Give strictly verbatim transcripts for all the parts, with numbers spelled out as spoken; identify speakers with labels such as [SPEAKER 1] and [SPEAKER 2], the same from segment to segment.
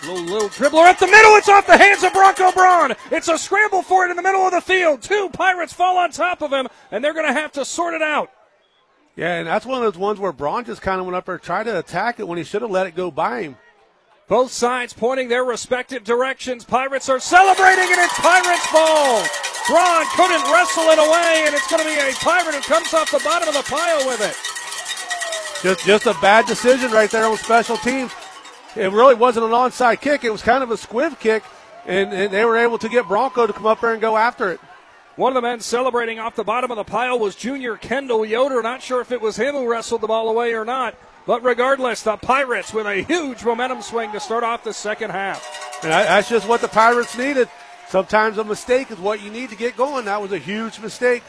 [SPEAKER 1] Little, little dribbler up the middle. It's off the hands of Bronco Braun. It's a scramble for it in the middle of the field. Two Pirates fall on top of him, and they're going to have to sort it out.
[SPEAKER 2] Yeah, and that's one of those ones where Braun just kind of went up there and tried to attack it when he should have let it go by him.
[SPEAKER 1] Both sides pointing their respective directions. Pirates are celebrating, and it's Pirates ball. Braun couldn't wrestle it away, and it's going to be a Pirate who comes off the bottom of the pile with it.
[SPEAKER 2] Just, just a bad decision right there on special teams. It really wasn't an onside kick. It was kind of a squib kick, and, and they were able to get Bronco to come up there and go after it.
[SPEAKER 1] One of the men celebrating off the bottom of the pile was junior Kendall Yoder. Not sure if it was him who wrestled the ball away or not. But regardless, the Pirates with a huge momentum swing to start off the second half.
[SPEAKER 2] And that's just what the Pirates needed. Sometimes a mistake is what you need to get going. That was a huge mistake.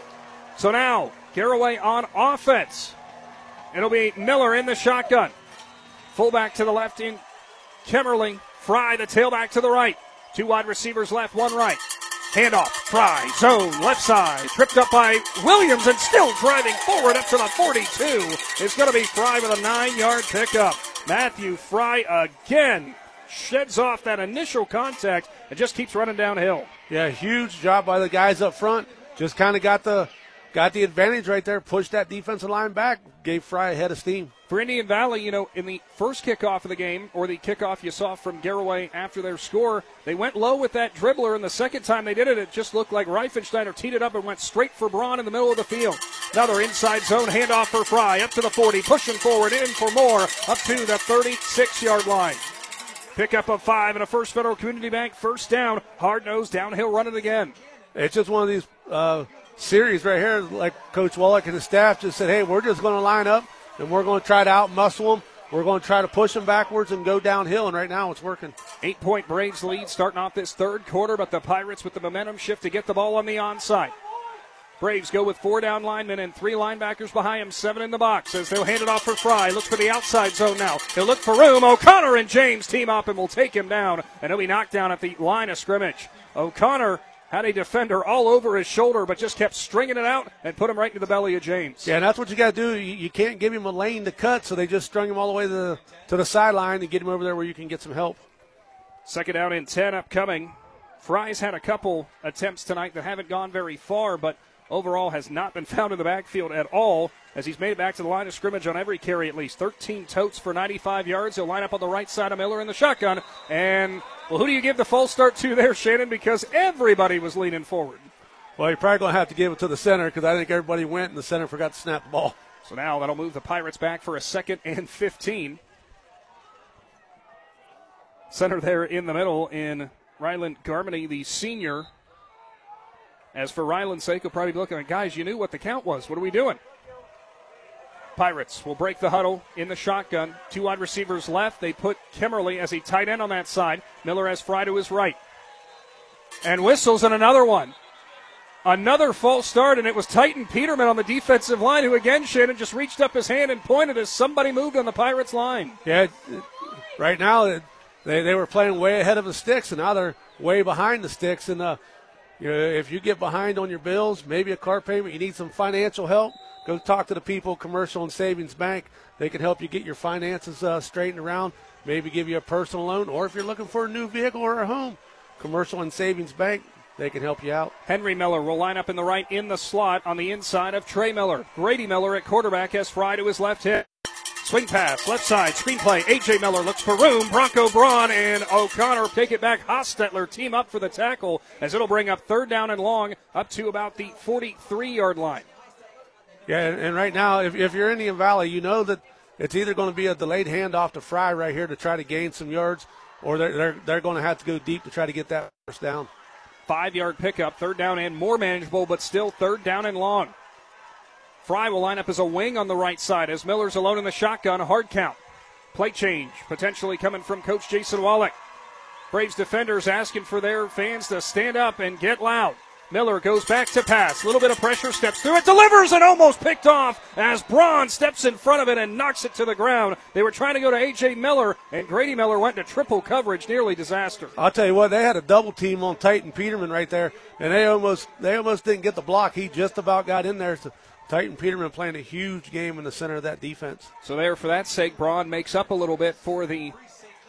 [SPEAKER 1] So now, Garraway on offense. It'll be Miller in the shotgun. Fullback to the left in Kimmerly. Fry, the tailback to the right. Two wide receivers left, one right. Handoff, Fry, zone, left side. Tripped up by Williams and still driving forward up to the forty-two. It's going to be Fry with a nine-yard pickup. Matthew Fry again sheds off that initial contact and just keeps running downhill.
[SPEAKER 2] Yeah, huge job by the guys up front. Just kind of got the got the advantage right there, pushed that defensive line back, gave Fry a head of steam.
[SPEAKER 1] For Indian Valley, you know, in the first kickoff of the game, or the kickoff you saw from Garraway after their score, they went low with that dribbler, and the second time they did it, it just looked like Reifensteiner teed it up and went straight for Braun in the middle of the field. Another inside zone handoff for Fry, up to the forty, pushing forward, in for more, up to the thirty-six-yard line. Pickup of five and a First Federal Community Bank first down, hard-nosed, downhill running again.
[SPEAKER 2] It's just one of these uh, series right here, like Coach Wallach and his staff just said, hey, we're just going to line up, and we're going to try to out-muscle them. We're going to try to push them backwards and go downhill, and right now it's working.
[SPEAKER 1] Eight-point Braves lead starting off this third quarter, but the Pirates with the momentum shift to get the ball on the onside. Braves go with four down linemen and three linebackers behind him, seven in the box as they'll hand it off for Fry. Looks for the outside zone now. He'll look for room. O'Connor and James team up and will take him down, and he'll be knocked down at the line of scrimmage. O'Connor had a defender all over his shoulder, but just kept stringing it out and put him right into the belly of James.
[SPEAKER 2] Yeah, and that's what you got to do. You, you can't give him a lane to cut, so they just strung him all the way to the, to the sideline and get him over there where you can get some help.
[SPEAKER 1] Second down and ten upcoming. Fry's had a couple attempts tonight that haven't gone very far, but overall has not been found in the backfield at all as he's made it back to the line of scrimmage on every carry at least. thirteen totes for ninety-five yards. He'll line up on the right side of Miller in the shotgun. And, well, who do you give the false start to there, Shannon, because everybody was leaning forward?
[SPEAKER 2] Well, you're probably going to have to give it to the center because I think everybody went and the center forgot to snap the ball.
[SPEAKER 1] So now that'll move the Pirates back for a second and fifteen. Center there in the middle in Ryland Garmany, the senior. As for Ryland's sake, he'll probably be looking at, guys, you knew what the count was. What are we doing? Pirates will break the huddle in the shotgun. Two wide receivers left. They put Kimmerly as a tight end on that side. Miller has Fry to his right. And whistles and another one. Another false start, and it was Titan Peterman on the defensive line who, again, Shannon just reached up his hand and pointed as somebody moved on the Pirates line.
[SPEAKER 2] Yeah, right now they, they were playing way ahead of the sticks, and now they're way behind the sticks. And uh, you know, if you get behind on your bills, maybe a car payment, you need some financial help, go talk to the people, Commercial and Savings Bank. They can help you get your finances uh, straightened around, maybe give you a personal loan, or if you're looking for a new vehicle or a home, Commercial and Savings Bank, they can help you out.
[SPEAKER 1] Henry Miller will line up in the right in the slot on the inside of Trey Miller. Grady Miller at quarterback has Fry to his left hip. Swing pass, left side, screenplay. A J. Miller looks for room. Bronco Braun and O'Connor take it back. Hostetler team up for the tackle as it'll bring up third down and long up to about the forty-three-yard line.
[SPEAKER 2] Yeah, and right now, if, if you're Indian Valley, you know that it's either going to be a delayed handoff to Fry right here to try to gain some yards, or they're, they're, they're going to have to go deep to try to get that first down.
[SPEAKER 1] Five-yard pickup, third down and more manageable, but still third down and long. Fry will line up as a wing on the right side as Miller's alone in the shotgun, a hard count. Play change potentially coming from Coach Jason Wallach. Braves defenders asking for their fans to stand up and get loud. Miller goes back to pass. A little bit of pressure, steps through it, delivers, and almost picked off as Braun steps in front of it and knocks it to the ground. They were trying to go to A J. Miller, and Grady Miller went to triple coverage, nearly disaster.
[SPEAKER 2] I'll tell you what, they had a double team on Titan Peterman right there, and they almost they almost didn't get the block. He just about got in there. So Titan Peterman playing a huge game in the center of that defense.
[SPEAKER 1] So there, for that sake, Braun makes up a little bit for the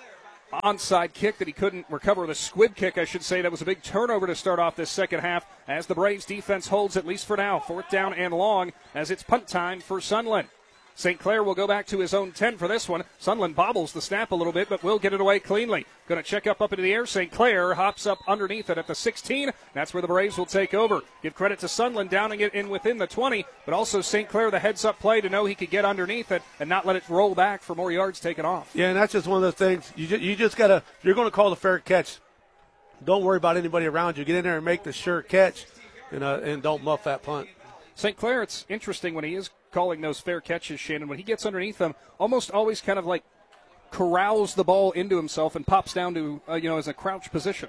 [SPEAKER 1] onside kick that he couldn't recover, the squib kick, I should say. That was a big turnover to start off this second half as the Braves defense holds, at least for now. Fourth down and long as it's punt time for Sunland. Saint Clair will go back to his own ten for this one. Sunland bobbles the snap a little bit, but will get it away cleanly. Going to check up up into the air. Saint Clair hops up underneath it at the sixteen. That's where the Braves will take over. Give credit to Sunland downing it in within the twenty, but also Saint Clair the heads-up play to know he could get underneath it and not let it roll back for more yards taken off.
[SPEAKER 2] Yeah, and that's just one of those things. You just, you just got to, if you're going to call the fair catch, don't worry about anybody around you. Get in there and make the sure catch, and, uh, and don't muff that punt.
[SPEAKER 1] Saint Clair, it's interesting when he is calling those fair catches, Shannon, when he gets underneath them, almost always kind of like corrals the ball into himself and pops down to, uh, you know, as a crouch position.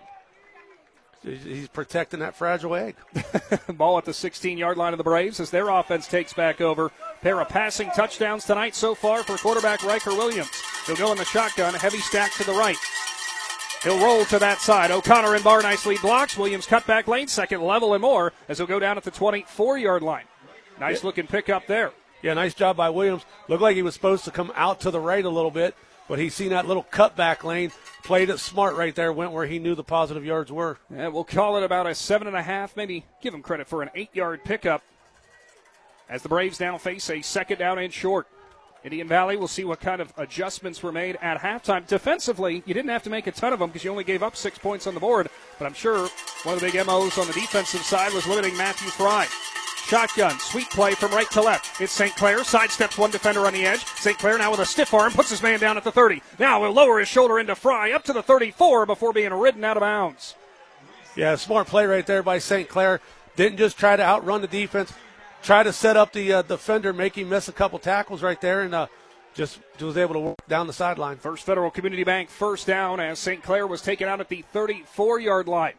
[SPEAKER 2] He's protecting that fragile egg.
[SPEAKER 1] Ball at the sixteen-yard line of the Braves as their offense takes back over. Pair of passing touchdowns tonight so far for quarterback Riker Williams. He'll go in the shotgun, heavy stack to the right. He'll roll to that side. O'Connor and Barr nicely blocks. Williams cut back lane, second level and more as he'll go down at the twenty-four-yard line. Nice looking pickup there.
[SPEAKER 2] Yeah, nice job by Williams. Looked like he was supposed to come out to the right a little bit, but he seen that little cutback lane, played it smart right there, went where he knew the positive yards were.
[SPEAKER 1] Yeah, we'll call it about a seven and a half, maybe give him credit for an eight-yard pickup as the Braves now face a second down and short. Indian Valley, we'll see what kind of adjustments were made at halftime. Defensively, you didn't have to make a ton of them because you only gave up six points on the board, but I'm sure one of the big M Os on the defensive side was limiting Matthew Fry. Shotgun, sweet play from right to left. It's Saint Clair, sidesteps one defender on the edge. Saint Clair now with a stiff arm, puts his man down at the thirty. Now he'll lower his shoulder into Fry, up to the thirty-four before being ridden out of bounds.
[SPEAKER 2] Yeah, smart play right there by Saint Clair. Didn't just try to outrun the defense, try to set up the uh, defender, make him miss a couple tackles right there, and uh, just was able to work down the sideline.
[SPEAKER 1] First Federal Community Bank first down as Saint Clair was taken out at the thirty-four-yard line.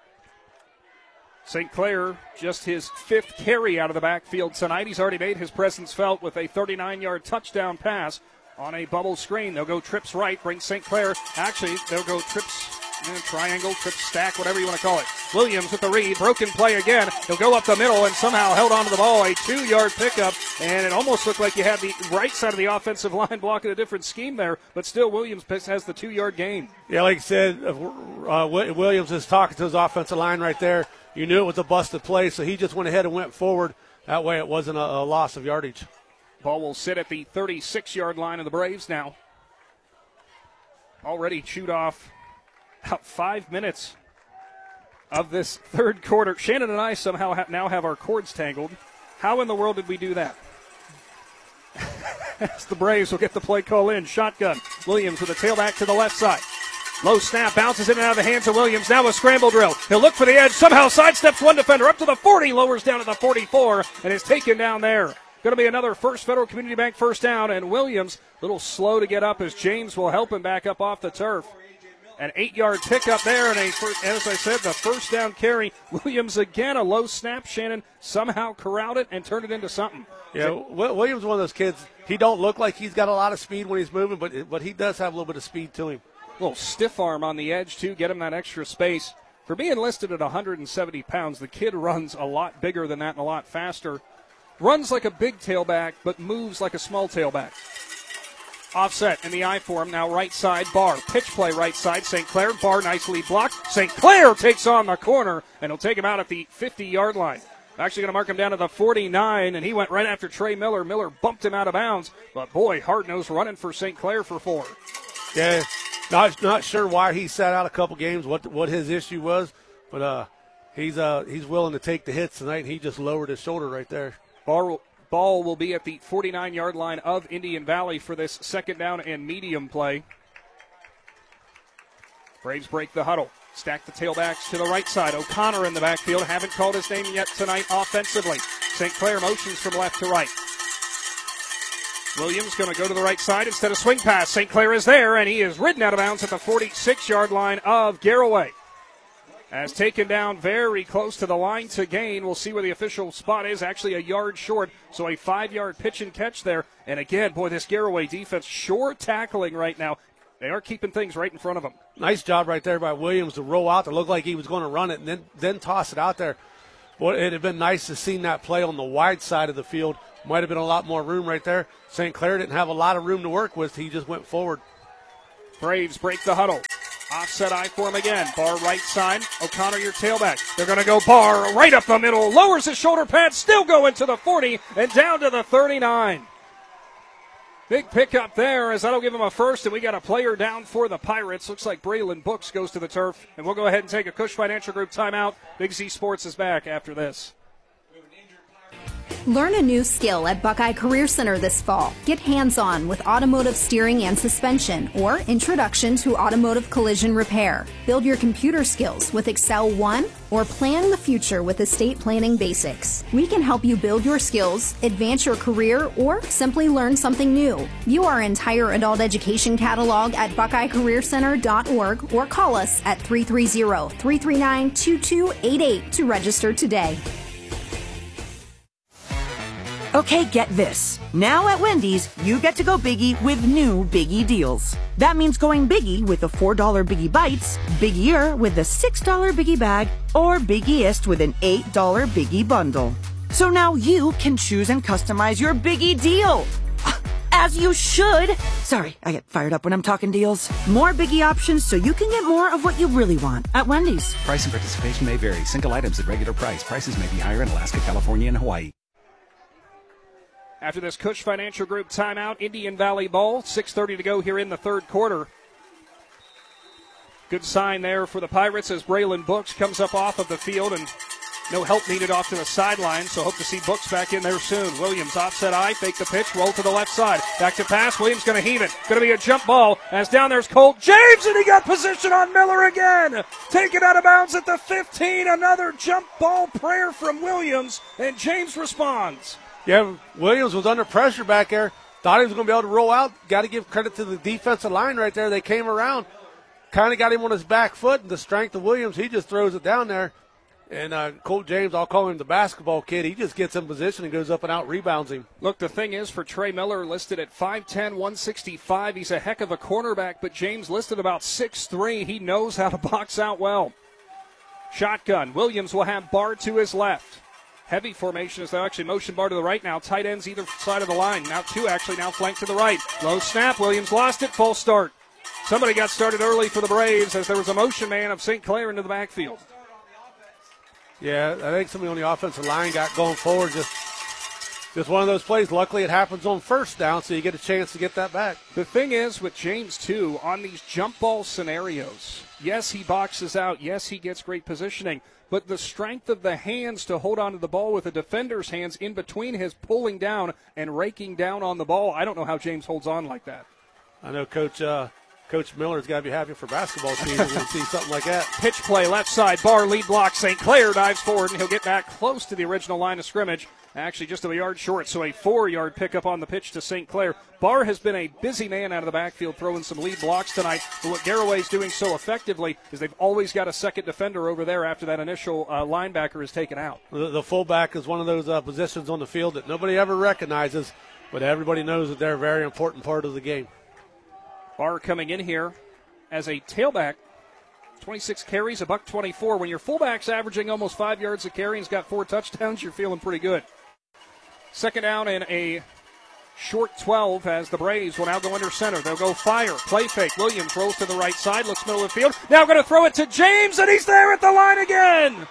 [SPEAKER 1] Saint Clair, just his fifth carry out of the backfield tonight. He's already made his presence felt with a thirty-nine-yard touchdown pass on a bubble screen. They'll go trips right, bring Saint Clair. Actually, they'll go trips, eh, triangle, trips stack, whatever you want to call it. Williams with the read, broken play again. He'll go up the middle and somehow held onto the ball. A two-yard pickup, and it almost looked like you had the right side of the offensive line blocking a different scheme there, but still Williams has the two-yard gain. Yeah,
[SPEAKER 2] like I said, uh, Williams is talking to his offensive line right there. You knew it was a busted play, so he just went ahead and went forward. That way it wasn't a, a loss of yardage.
[SPEAKER 1] Ball will sit at the thirty-six-yard line of the Braves now. Already chewed off about five minutes of this third quarter. Shannon and I somehow ha- now have our cords tangled. How in the world did we do that? As the Braves will get the play call in. Shotgun. Williams with a tailback to the left side. Low snap, bounces in and out of the hands of Williams. Now a scramble drill. He'll look for the edge. Somehow sidesteps one defender up to the forty, lowers down to the forty-four, and is taken down there. Going to be another First Federal Community Bank first down, and Williams a little slow to get up as James will help him back up off the turf. An eight-yard pickup there, and a first, as I said, the first down carry. Williams again, a low snap. Shannon somehow corralled it and turned it into something.
[SPEAKER 2] Yeah, Williams is one of those kids. He don't look like he's got a lot of speed when he's moving, but but he does have a little bit of speed to him.
[SPEAKER 1] A little stiff arm on the edge, too, get him that extra space. For being listed at one hundred seventy pounds, the kid runs a lot bigger than that and a lot faster. Runs like a big tailback, but moves like a small tailback. Offset in the I for him, now right side, Barr. Pitch play right side, Saint Clair. Barr nicely blocked. Saint Clair takes on the corner, and he'll take him out at the fifty-yard line. Actually going to mark him down to the forty-nine, and he went right after Trey Miller. Miller bumped him out of bounds, but boy, hard-nosed running for Saint Clair for four.
[SPEAKER 2] Yeah. Not not sure why he sat out a couple games, what what his issue was, but uh, he's uh he's willing to take the hits tonight. And he just lowered his shoulder right there.
[SPEAKER 1] Ball, ball will be at the forty-nine-yard line of Indian Valley for this second down and medium play. Braves break the huddle. Stack the tailbacks to the right side. O'Connor in the backfield. Haven't called his name yet tonight offensively. Saint Clair motions from left to right. Williams going to go to the right side instead of swing pass. Saint Clair is there, and he is ridden out of bounds at the forty-six-yard line of Garraway. As taken down very close to the line to gain. We'll see where the official spot is. Actually a yard short, so a five-yard pitch and catch there. And again, boy, this Garraway defense sure tackling right now. They are keeping things right in front of them.
[SPEAKER 2] Nice job right there by Williams to roll out. It looked like he was going to run it and then, then toss it out there. Boy, it would have been nice to see that play on the wide side of the field. Might have been a lot more room right there. Saint Clair didn't have a lot of room to work with. He just went forward.
[SPEAKER 1] Braves break the huddle. Offset I for him again. Barr right side. O'Connor your tailback. They're going to go Barr right up the middle. Lowers his shoulder pad. Still going to the forty and down to the thirty-nine. Big pickup there as that'll give him a first, and we got a player down for the Pirates. Looks like Braylon Books goes to the turf, and we'll go ahead and take a Cush Financial Group timeout. Big Z Sports is back after this.
[SPEAKER 3] Learn a new skill at Buckeye Career Center this fall. Get hands-on with automotive steering and suspension or introduction to automotive collision repair. Build your computer skills with Excel one or plan the future with estate planning basics. We can help you build your skills, advance your career, or simply learn something new. View our entire adult education catalog at buckeye career center dot org or call us at three three zero, three three nine, two two eight eight to register today.
[SPEAKER 4] Okay, get this. Now at Wendy's, you get to go Biggie with new Biggie deals. That means going Biggie with the four dollar Biggie Bites, Biggier with the six dollar Biggie Bag, or Biggieist with an eight dollar Biggie Bundle. So now you can choose and customize your Biggie deal. As you should. Sorry, I get fired up when I'm talking deals. More Biggie options so you can get more of what you really want at Wendy's.
[SPEAKER 5] Price and participation may vary. Single items at regular price. Prices may be higher in Alaska, California, and Hawaii.
[SPEAKER 1] After this Cush Financial Group timeout, Indian Valley ball, six thirty to go here in the third quarter. Good sign there for the Pirates as Braylon Books comes up off of the field, and no help needed off to the sideline, so hope to see Books back in there soon. Williams offset I, fake the pitch, roll to the left side. Back to pass, Williams going to heave it. Going to be a jump ball as down there's Colt James, and he got position on Miller again. Taken out of bounds at the fifteen, another jump ball prayer from Williams, and James responds.
[SPEAKER 2] Yeah, Williams was under pressure back there. Thought he was going to be able to roll out. Got to give credit to the defensive line right there. They came around, kind of got him on his back foot, and the strength of Williams, he just throws it down there. And uh, Colt James, I'll call him the basketball kid. He just gets in position and goes up and out, rebounds him.
[SPEAKER 1] Look, the thing is, for Trey Miller, listed at five ten, one sixty-five, he's a heck of a cornerback, but James listed about six three. He knows how to box out well. Shotgun. Williams will have Barr to his left. Heavy formation as they actually motion Barr to the right now. Tight ends either side of the line. Now two actually now flanked to the right. Low snap. Williams lost it. Full start. Somebody got started early for the Braves as there was a motion man of Saint Clair into the backfield.
[SPEAKER 2] Yeah, I think somebody on the offensive line got going forward. Just, just one of those plays. Luckily it happens on first down, so you get a chance to get that back.
[SPEAKER 1] The thing is with James, too, on these jump ball scenarios, yes, he boxes out. Yes, he gets great positioning. But the strength of the hands to hold on to the ball with the defender's hands in between his pulling down and raking down on the ball, I don't know how James holds on like that.
[SPEAKER 2] I know Coach uh, Coach Miller's got to be happy for basketball season when he sees something like that.
[SPEAKER 1] Pitch play, left side, Barr lead block. Saint Clair dives forward, and he'll get back close to the original line of scrimmage. Actually just a yard short, so a four-yard pickup on the pitch to Saint Clair. Barr has been a busy man out of the backfield throwing some lead blocks tonight, but what Garraway's doing so effectively is they've always got a second defender over there after that initial uh, linebacker is taken out.
[SPEAKER 2] The, the fullback is one of those uh, positions on the field that nobody ever recognizes, but everybody knows that they're a very important part of the game.
[SPEAKER 1] Barr coming in here as a tailback. twenty-six carries, a buck twenty-four. When your fullback's averaging almost five yards a carry and has got four touchdowns, you're feeling pretty good. Second down and a short twelve as the Braves will now go under center. They'll go fire, play fake. Williams rolls to the right side, looks middle of the field. Now going to throw it to James, and he's there at the line again.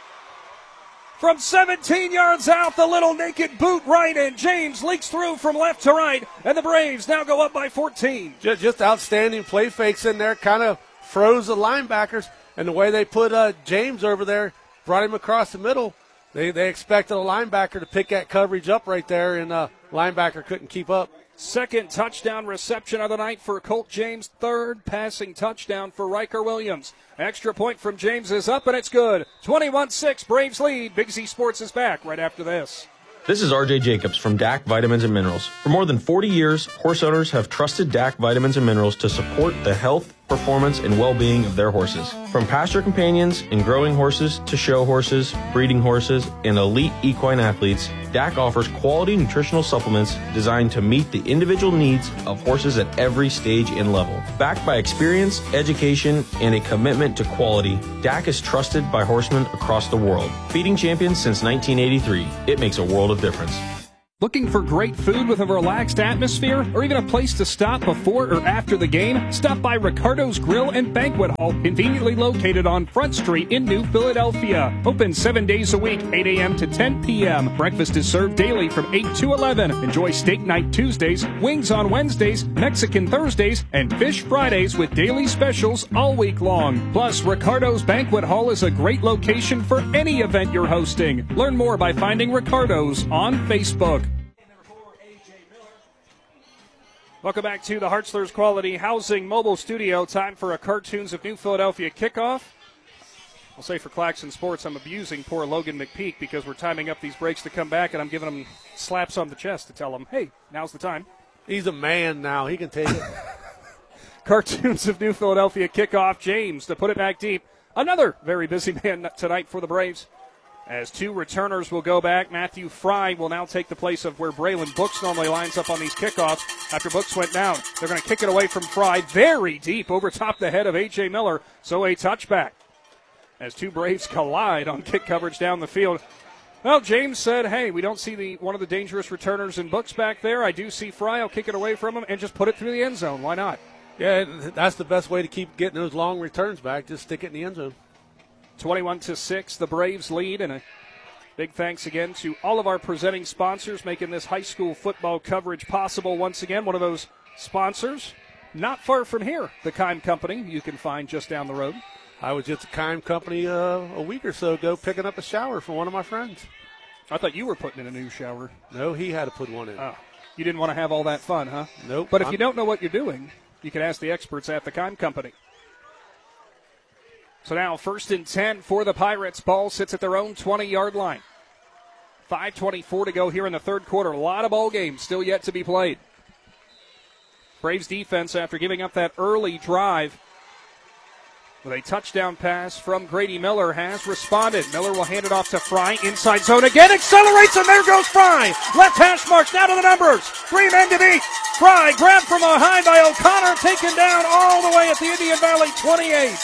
[SPEAKER 1] From seventeen yards out, the little naked boot right, and James leaks through from left to right, and the Braves now go up by fourteen.
[SPEAKER 2] Just, just outstanding play fakes in there, kind of froze the linebackers, and the way they put uh, James over there, brought him across the middle. They they expected a linebacker to pick that coverage up right there, and uh, linebacker couldn't keep up.
[SPEAKER 1] Second touchdown reception of the night for Colt James. Third passing touchdown for Riker Williams. Extra point from James is up, and it's good. twenty-one six, Braves lead. Big Z Sports is back right after this.
[SPEAKER 6] This is R J Jacobs from D A C Vitamins and Minerals. For more than forty years, horse owners have trusted D A C Vitamins and Minerals to support the health, performance, and well-being of their horses. From pasture companions and growing horses to show horses, breeding horses, and elite equine athletes, D A C offers quality nutritional supplements designed to meet the individual needs of horses at every stage and level. Backed by experience, education, and a commitment to quality, D A C is trusted by horsemen across the world. Feeding champions since nineteen eighty-three. It makes a world of difference.
[SPEAKER 1] Looking for great food with a relaxed atmosphere, or even a place to stop before or after the game? Stop by Ricardo's Grill and Banquet Hall, conveniently located on Front Street in New Philadelphia. Open seven days a week, eight a.m. to ten p.m. Breakfast is served daily from eight to eleven. Enjoy steak night Tuesdays, wings on Wednesdays, Mexican Thursdays, and fish Fridays with daily specials all week long. Plus, Ricardo's Banquet Hall is a great location for any event you're hosting. Learn more by finding Ricardo's on Facebook. Welcome back to the Hartzler's Quality Housing Mobile Studio. Time for a Cartoons of New Philadelphia kickoff. I'll say for Claxon Sports, I'm abusing poor Logan McPeak because we're timing up these breaks to come back, and I'm giving him slaps on the chest to tell him, hey, now's the time.
[SPEAKER 2] He's a man now. He can take it.
[SPEAKER 1] Cartoons of New Philadelphia kickoff. James to put it back deep. Another very busy man tonight for the Braves. As two returners will go back, Matthew Fry will now take the place of where Braylon Books normally lines up on these kickoffs after Books went down. They're going to kick it away from Fry very deep over top the head of A J. Miller, so a touchback. As two Braves collide on kick coverage down the field. Well, James said, hey, we don't see the one of the dangerous returners in Books back there. I do see Fry. I'll kick it away from him and just put it through the end zone. Why not?
[SPEAKER 2] Yeah, that's the best way to keep getting those long returns back. Just stick it in the end zone.
[SPEAKER 1] twenty-one to six, the Braves lead, and a big thanks again to all of our presenting sponsors making this high school football coverage possible once again. One of those sponsors, not far from here, the Keim Company, you can find just down the road.
[SPEAKER 2] I was just at Keim Company uh, a week or so ago picking up a shower for one of my friends.
[SPEAKER 1] I thought you were putting in a new shower.
[SPEAKER 2] No, he had to put one in.
[SPEAKER 1] Oh, you didn't want to have all that fun, huh?
[SPEAKER 2] Nope.
[SPEAKER 1] But if
[SPEAKER 2] I'm-
[SPEAKER 1] you don't know what you're doing, you can ask the experts at the Keim Company. So now first and ten for the Pirates. Ball sits at their own twenty-yard line. five twenty-four to go here in the third quarter. A lot of ball games still yet to be played. Braves defense, after giving up that early drive with a touchdown pass from Grady Miller, has responded. Miller will hand it off to Fry. Inside zone again. Accelerates, and there goes Fry. Left hash marks down to the numbers. Three men to beat. Fry grabbed from behind by O'Connor, taken down all the way at the Indian Valley twenty-eight.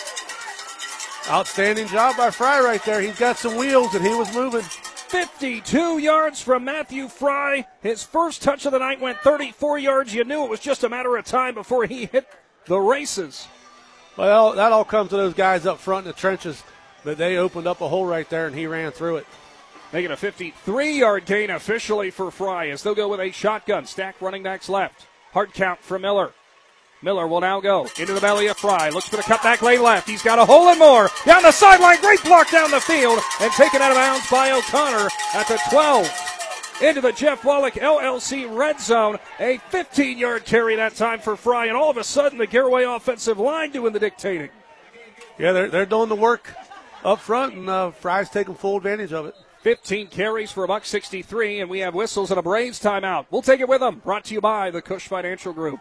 [SPEAKER 2] Outstanding job by Fry right there. He's got some wheels, and he was moving.
[SPEAKER 1] fifty-two yards from Matthew Fry. His first touch of the night went thirty-four yards. You knew it was just a matter of time before he hit the races.
[SPEAKER 2] Well, that all comes to those guys up front in the trenches, but they opened up a hole right there, and he ran through it.
[SPEAKER 1] Making a fifty-three-yard gain officially for Fry as they'll go with a shotgun. Stack running backs left. Hard count for Miller. Miller will now go into the belly of Fry. Looks for the cutback lane left. He's got a hole and more. Down the sideline. Great block down the field. And taken out of bounds by O'Connor at the twelve. Into the Jeff Wallach L L C red zone. A fifteen-yard carry that time for Fry. And all of a sudden, the Garraway offensive line doing the dictating.
[SPEAKER 2] Yeah, they're, they're doing the work up front, and uh, Fry's taking full advantage of it.
[SPEAKER 1] fifteen carries for a buck sixty-three, and we have whistles and a Braves timeout. We'll take it with them. Brought to you by the Cush Financial Group.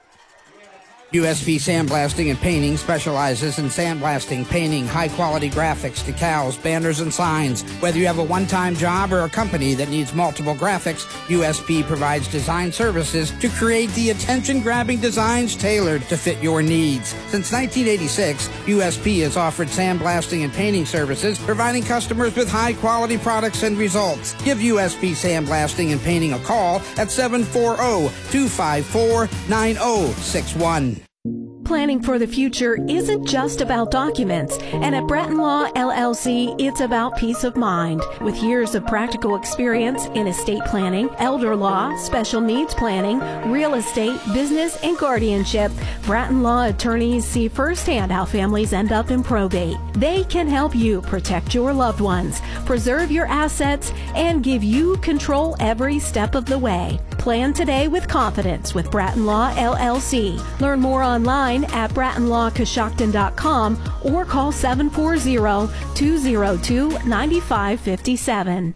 [SPEAKER 7] U S P Sandblasting and Painting specializes in sandblasting, painting, high-quality graphics, decals, banners, and signs. Whether you have a one-time job or a company that needs multiple graphics, U S P provides design services to create the attention-grabbing designs tailored to fit your needs. Since nineteen eighty-six, U S P has offered sandblasting and painting services, providing customers with high-quality products and results. Give U S P Sandblasting and Painting a call at seven four zero, two five four, nine zero six one.
[SPEAKER 8] Planning for the future isn't just about documents, and at Bratton Law L L C, it's about peace of mind. With years of practical experience in estate planning, elder law, special needs planning, real estate, business, and guardianship, Bratton Law attorneys see firsthand how families end up in probate. They can help you protect your loved ones, preserve your assets, and give you control every step of the way. Plan today with confidence with Bratton Law L L C. Learn more online at bratton law coshocton dot com or call seven four zero, two zero two, nine five five seven.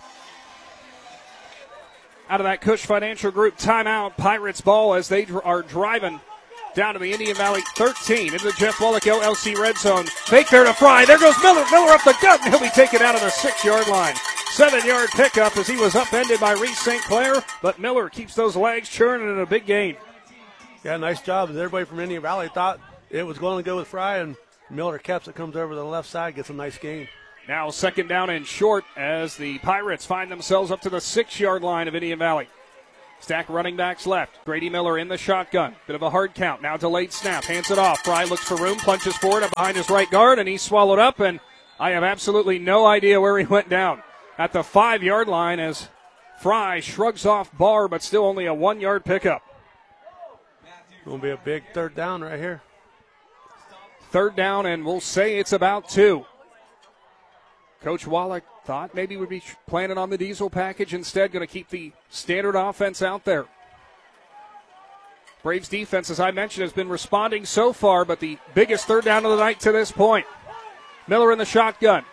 [SPEAKER 1] Out of that Cush Financial Group timeout, Pirates ball as they dr- are driving down to the Indian Valley thirteen into the Jeff Wallach L L C red zone. Fake there to Fry. There goes Miller. Miller up the gut, and he'll be taken out of the six-yard line. Seven-yard pickup as he was upended by Reese Saint Clair, but Miller keeps those legs churning in a big gain.
[SPEAKER 2] Yeah, nice job. Everybody from Indian Valley thought it was going to go with Fry, and Miller kept it, comes over to the left side, gets a nice gain.
[SPEAKER 1] Now second down and short as the Pirates find themselves up to the six-yard line of Indian Valley. Stack running backs left. Grady Miller in the shotgun. Bit of a hard count. Now delayed snap. Hands it off. Fry looks for room. Plunges forward up behind his right guard, and he's swallowed up, and I have absolutely no idea where he went down. At the five-yard line as Fry shrugs off Barr, but still only a one-yard pickup.
[SPEAKER 2] Going to be a big third down right here.
[SPEAKER 1] Third down, and we'll say it's about two. Coach Wallach thought maybe we'd be planning on the diesel package instead, going to keep the standard offense out there. Braves defense, as I mentioned, has been responding so far, but the biggest third down of the night to this point. Miller in the shotgun.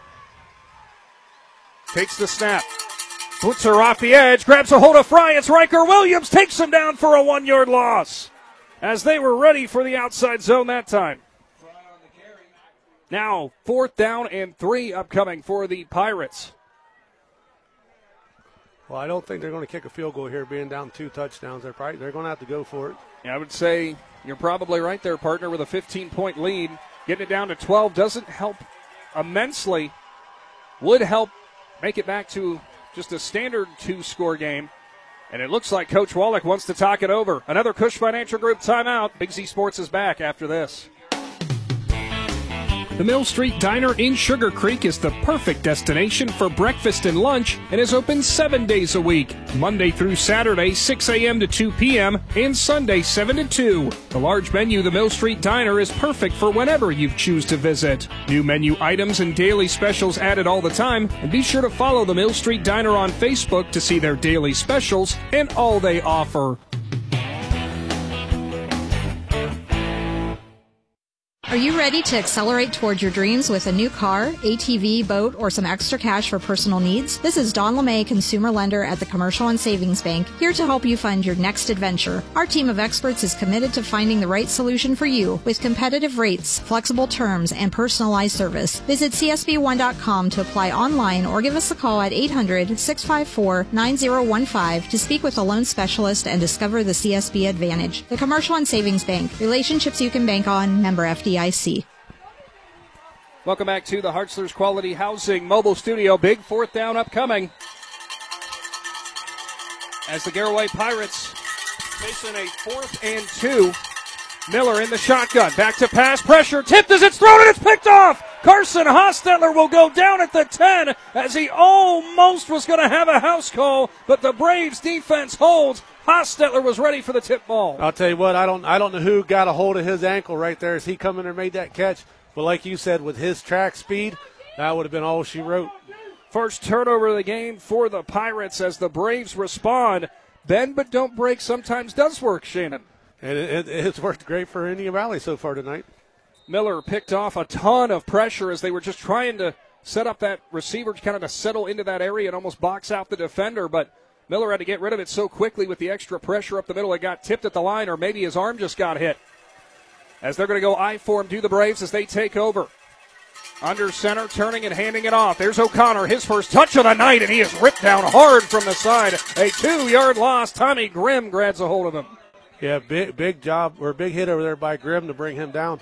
[SPEAKER 1] Takes the snap. Boots her off the edge, grabs a hold of Fry. It's Riker Williams, takes him down for a one-yard loss as they were ready for the outside zone that time. Now, fourth down and three upcoming for the Pirates.
[SPEAKER 2] Well, I don't think they're going to kick a field goal here, being down two touchdowns. They're probably they're going to have to go for it.
[SPEAKER 1] Yeah, I would say you're probably right there, partner, with a fifteen-point lead. Getting it down to twelve doesn't help immensely. Would help make it back to just a standard two-score game. And it looks like Coach Wallach wants to talk it over. Another Cush Financial Group timeout. Big Z Sports is back after this.
[SPEAKER 9] The Mill Street Diner in Sugar Creek is the perfect destination for breakfast and lunch and is open seven days a week, Monday through Saturday, six a.m. to two p.m., and Sunday, seven to two. The large menu, the Mill Street Diner, is perfect for whenever you choose to visit. New menu items and daily specials added all the time, and be sure to follow the Mill Street Diner on Facebook to see their daily specials and all they offer.
[SPEAKER 10] Are you ready to accelerate towards your dreams with a new car, A T V, boat, or some extra cash for personal needs? This is Dawn LeMay, consumer lender at the Commercial and Savings Bank, here to help you find your next adventure. Our team of experts is committed to finding the right solution for you with competitive rates, flexible terms, and personalized service. Visit C S B one dot com to apply online or give us a call at eight hundred, six five four, nine zero one five to speak with a loan specialist and discover the C S B Advantage. The Commercial and Savings Bank. Relationships you can bank on. Member F D I C.
[SPEAKER 1] Welcome back to the Hartzler's Quality Housing Mobile Studio. Big fourth down upcoming as the Garaway Pirates facing a fourth and two. Miller in the shotgun. Back to pass. Pressure. Tipped as it's thrown and it's picked off. Carson Hostetler will go down at the ten as he almost was going to have a house call, but the Braves defense holds. Hostetler was ready for the tip ball.
[SPEAKER 2] I'll tell you what, I don't I don't know who got a hold of his ankle right there as he come in and made that catch. But like you said, with his track speed, that would have been all she wrote.
[SPEAKER 1] First turnover of the game for the Pirates as the Braves respond. Bend but don't break sometimes does work, Shannon.
[SPEAKER 2] And it, it, it's worked great for Indian Valley so far tonight.
[SPEAKER 1] Miller picked off a ton of pressure as they were just trying to set up that receiver kind of to settle into that area and almost box out the defender. But Miller had to get rid of it so quickly with the extra pressure up the middle. It got tipped at the line, or maybe his arm just got hit. As they're going to go I form to the Braves as they take over. Under center, turning and handing it off. There's O'Connor, his first touch of the night, and he is ripped down hard from the side. A two-yard loss. Tommy Grimm grabs a hold of him.
[SPEAKER 2] Yeah, big big job, or big hit over there by Grimm to bring him down.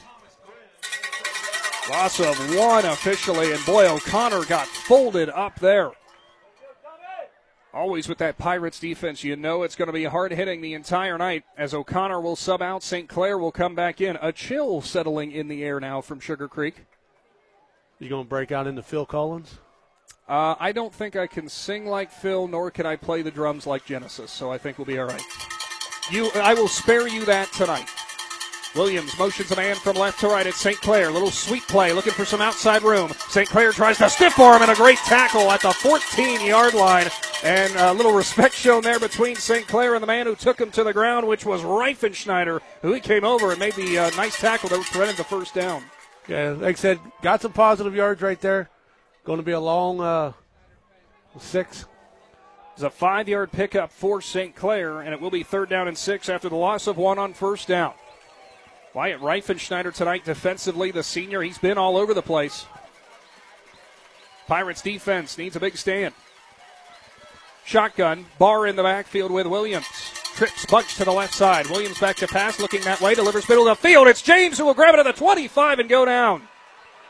[SPEAKER 1] Loss of one officially, and boy, O'Connor got folded up there. Always with that Pirates defense, you know it's going to be hard hitting the entire night as O'Connor will sub out. Saint Clair will come back in. A chill settling in the air now from Sugar Creek.
[SPEAKER 2] You going to break out into Phil Collins?
[SPEAKER 1] Uh, I don't think I can sing like Phil, nor can I play the drums like Genesis, so I think we'll be all right. You, I will spare you that tonight. Williams motions a man from left to right at Saint Clair. Little sweep play, looking for some outside room. Saint Clair tries to stiff arm and a great tackle at the fourteen-yard line. And a little respect shown there between Saint Clair and the man who took him to the ground, which was Reifenschneider, who he came over and made the uh, nice tackle that prevented the first down.
[SPEAKER 2] Yeah, like I said, got some positive yards right there. Going to be a long uh, six.
[SPEAKER 1] It's a five-yard pickup for Saint Clair, and it will be third down and six after the loss of one on first down. Wyatt Reifenschneider tonight defensively, the senior. He's been all over the place. Pirates defense needs a big stand. Shotgun, Barr in the backfield with Williams. Trips bunch to the left side. Williams back to pass, looking that way, delivers middle of the field. It's James who will grab it at the twenty-five and go down.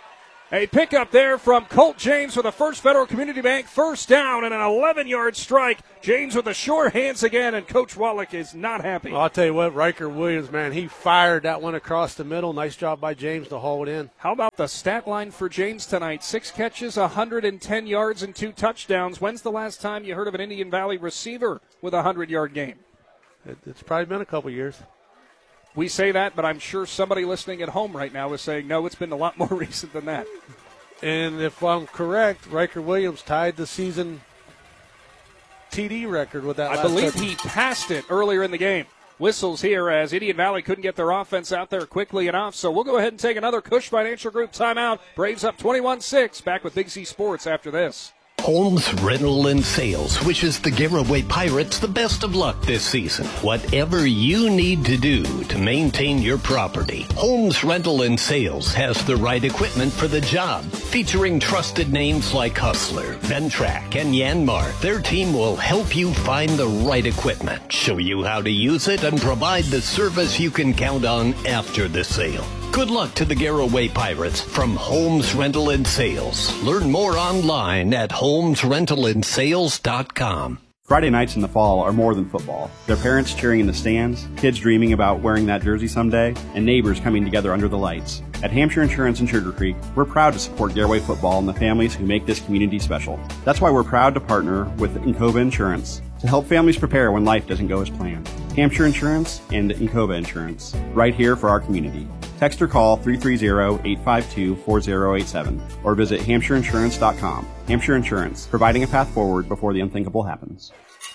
[SPEAKER 1] A pickup there from Colt James for the First Federal Community Bank. First down and an eleven-yard strike. James with the sure hands again, and Coach Wallach is not happy.
[SPEAKER 2] Well, I'll tell you what, Riker Williams, man, he fired that one across the middle. Nice job by James to haul it in.
[SPEAKER 1] How about the stat line for James tonight? Six catches, one hundred ten yards, and two touchdowns. When's the last time you heard of an Indian Valley receiver with a hundred-yard game?
[SPEAKER 2] It, it's probably been a couple years.
[SPEAKER 1] We say that, but I'm sure somebody listening at home right now is saying, no, it's been a lot more recent than that.
[SPEAKER 2] And if I'm correct, Riker Williams tied the season T D record with that
[SPEAKER 1] I
[SPEAKER 2] last
[SPEAKER 1] believe
[SPEAKER 2] touchdown.
[SPEAKER 1] he passed it earlier in the game. Whistles here as Indian Valley couldn't get their offense out there quickly enough. So we'll go ahead and take another Cush Financial Group timeout. Braves up twenty-one six. Back with Big Z Sports after this.
[SPEAKER 11] Holmes Rental and Sales wishes the Garaway Pirates the best of luck this season. Whatever you need to do to maintain your property, Holmes Rental and Sales has the right equipment for the job. Featuring trusted names like Hustler, Ventrac, and Yanmar, their team will help you find the right equipment, show you how to use it, and provide the service you can count on after the sale. Good luck to the Garaway Pirates from Holmes Rental and Sales. Learn more online at holmes rental and sales dot com.
[SPEAKER 12] Friday nights in the fall are more than football. They're parents cheering in the stands, kids dreaming about wearing that jersey someday, and neighbors coming together under the lights. At Hampshire Insurance in Sugar Creek, we're proud to support Garaway football and the families who make this community special. That's why we're proud to partner with Encova Insurance to help families prepare when life doesn't go as planned. Hampshire Insurance and Encova Insurance, right here for our community. Text or call three three zero, eight five two, four zero eight seven or visit hampshire insurance dot com. Hampshire Insurance, providing a path forward before the unthinkable happens.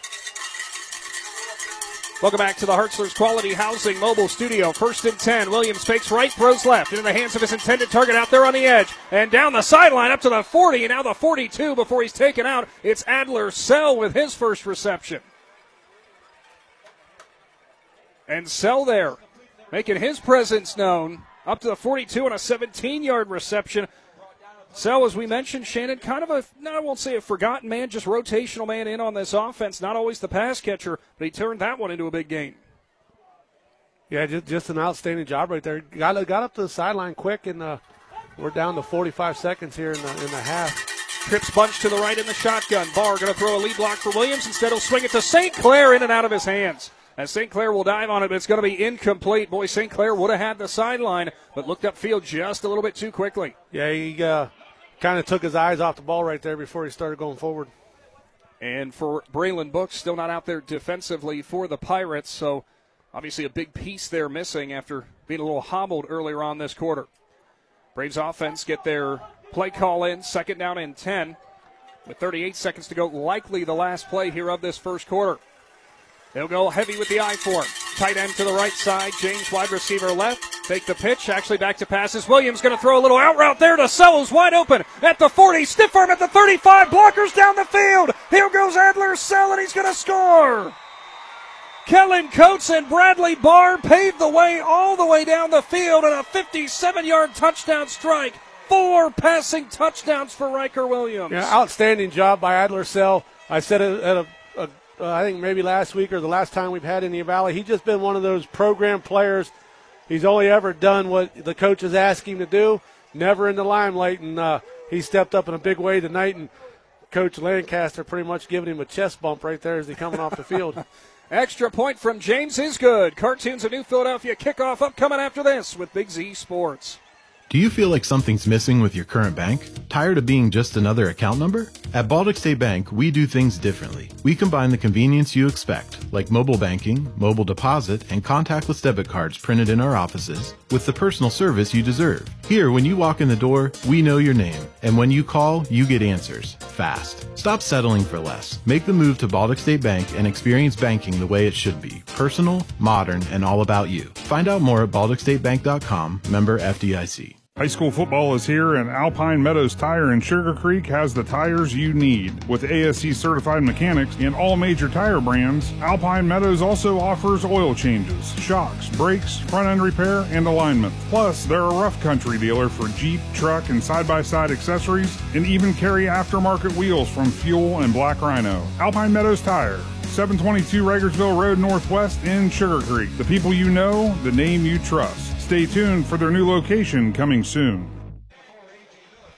[SPEAKER 1] Welcome back to the Hartzler's Quality Housing Mobile Studio. First and ten. Williams fakes right, throws left into the hands of his intended target out there on the edge. And down the sideline up to the forty and now the forty-two before he's taken out. It's Adler Sell with his first reception. And Sell there, making his presence known up to the forty-two on a seventeen-yard reception. So, as we mentioned, Shannon, kind of a, no, I won't say a forgotten man, just rotational man in on this offense. Not always the pass catcher, but he turned that one into a big gain.
[SPEAKER 2] Yeah, just, just an outstanding job right there. Got, got up to the sideline quick, and uh, we're down to forty-five seconds here in the, in the half.
[SPEAKER 1] Trips bunch to the right in the shotgun. Barr going to throw a lead block for Williams. Instead, he'll swing it to Saint Clair in and out of his hands. As Saint Clair will dive on it, but it's going to be incomplete. Boy, Saint Clair would have had the sideline, but looked upfield just a little bit too quickly.
[SPEAKER 2] Yeah, he uh, kind of took his eyes off the ball right there before he started going forward.
[SPEAKER 1] And for Braylon Books, still not out there defensively for the Pirates, so obviously a big piece there missing after being a little hobbled earlier on this quarter. Braves offense get their play call in, second down and ten, with thirty-eight seconds to go, likely the last play here of this first quarter. They'll go heavy with the I form. Tight end to the right side. James wide receiver left. Take the pitch. Actually back to passes. Williams going to throw a little out route there to Sells. Wide open at the forty. Stiff arm at the thirty-five. Blockers down the field. Here goes Adler Sell, and he's going to score. Kellen Coates and Bradley Barr paved the way all the way down the field, and a fifty-seven-yard touchdown strike. Four passing touchdowns for Riker Williams.
[SPEAKER 2] Yeah, outstanding job by Adler Sell. I said it at a, a Uh, I think maybe last week or the last time we've had Indian Valley. He's just been one of those program players. He's only ever done what the coaches ask him to do, never in the limelight, and uh, he stepped up in a big way tonight, and Coach Lancaster pretty much giving him a chest bump right there as he's coming off the field.
[SPEAKER 1] Extra point from James is good. Cartoons of New Philadelphia kickoff upcoming after this with Big Z Sports.
[SPEAKER 13] Do you feel like something's missing with your current bank? Tired of being just another account number? At Baltic State Bank, we do things differently. We combine the convenience you expect, like mobile banking, mobile deposit, and contactless debit cards printed in our offices, with the personal service you deserve. Here, when you walk in the door, we know your name, and when you call, you get answers, fast. Stop settling for less. Make the move to Baltic State Bank and experience banking the way it should be, personal, modern, and all about you. Find out more at baltic state bank dot com, member F D I C.
[SPEAKER 14] High school football is here, and Alpine Meadows Tire in Sugar Creek has the tires you need. With A S C certified mechanics in all major tire brands, Alpine Meadows also offers oil changes, shocks, brakes, front end repair, and alignment. Plus, they're a rough country dealer for Jeep, truck, and side-by-side accessories, and even carry aftermarket wheels from Fuel and Black Rhino. Alpine Meadows Tire, seven twenty-two Ragersville Road Northwest in Sugar Creek. The people you know, the name you trust. Stay tuned for their new location coming soon.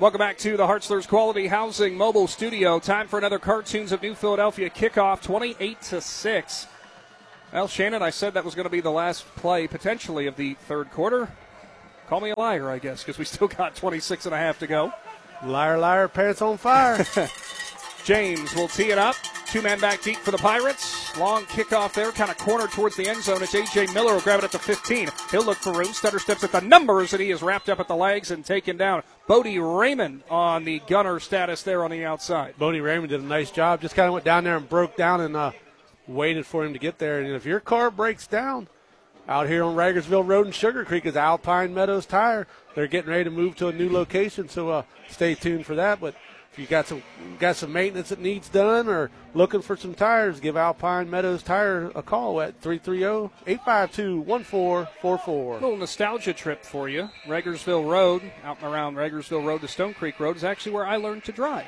[SPEAKER 1] Welcome back to the Hartzler's Quality Housing Mobile Studio. Time for another Cartoons of New Philadelphia kickoff, twenty-eight to six. Well, Shannon, I said that was going to be the last play potentially of the third quarter. Call me a liar, I guess, because we still got twenty-six and a half to go.
[SPEAKER 2] Liar, liar, pants on fire.
[SPEAKER 1] James will tee it up. Two men back deep for the Pirates. Long kickoff there, kind of cornered towards the end zone. It's A J. Miller will grab it at the fifteen. He'll look for room. Stutter steps at the numbers, and he is wrapped up at the legs and taken down. Bodie Raymond on the gunner status there on the outside.
[SPEAKER 2] Bodie Raymond did a nice job. Just kind of went down there and broke down and uh, waited for him to get there. And if your car breaks down out here on Ragersville Road in Sugar Creek is Alpine Meadows Tire. They're getting ready to move to a new location, so uh, stay tuned for that. But if you got some got some maintenance that needs done or looking for some tires, give Alpine Meadows Tire a call at three three zero, eight five two, one four four four.
[SPEAKER 1] A little nostalgia trip for you. Ragersville Road, out and around Ragersville Road to Stone Creek Road, is actually where I learned to drive.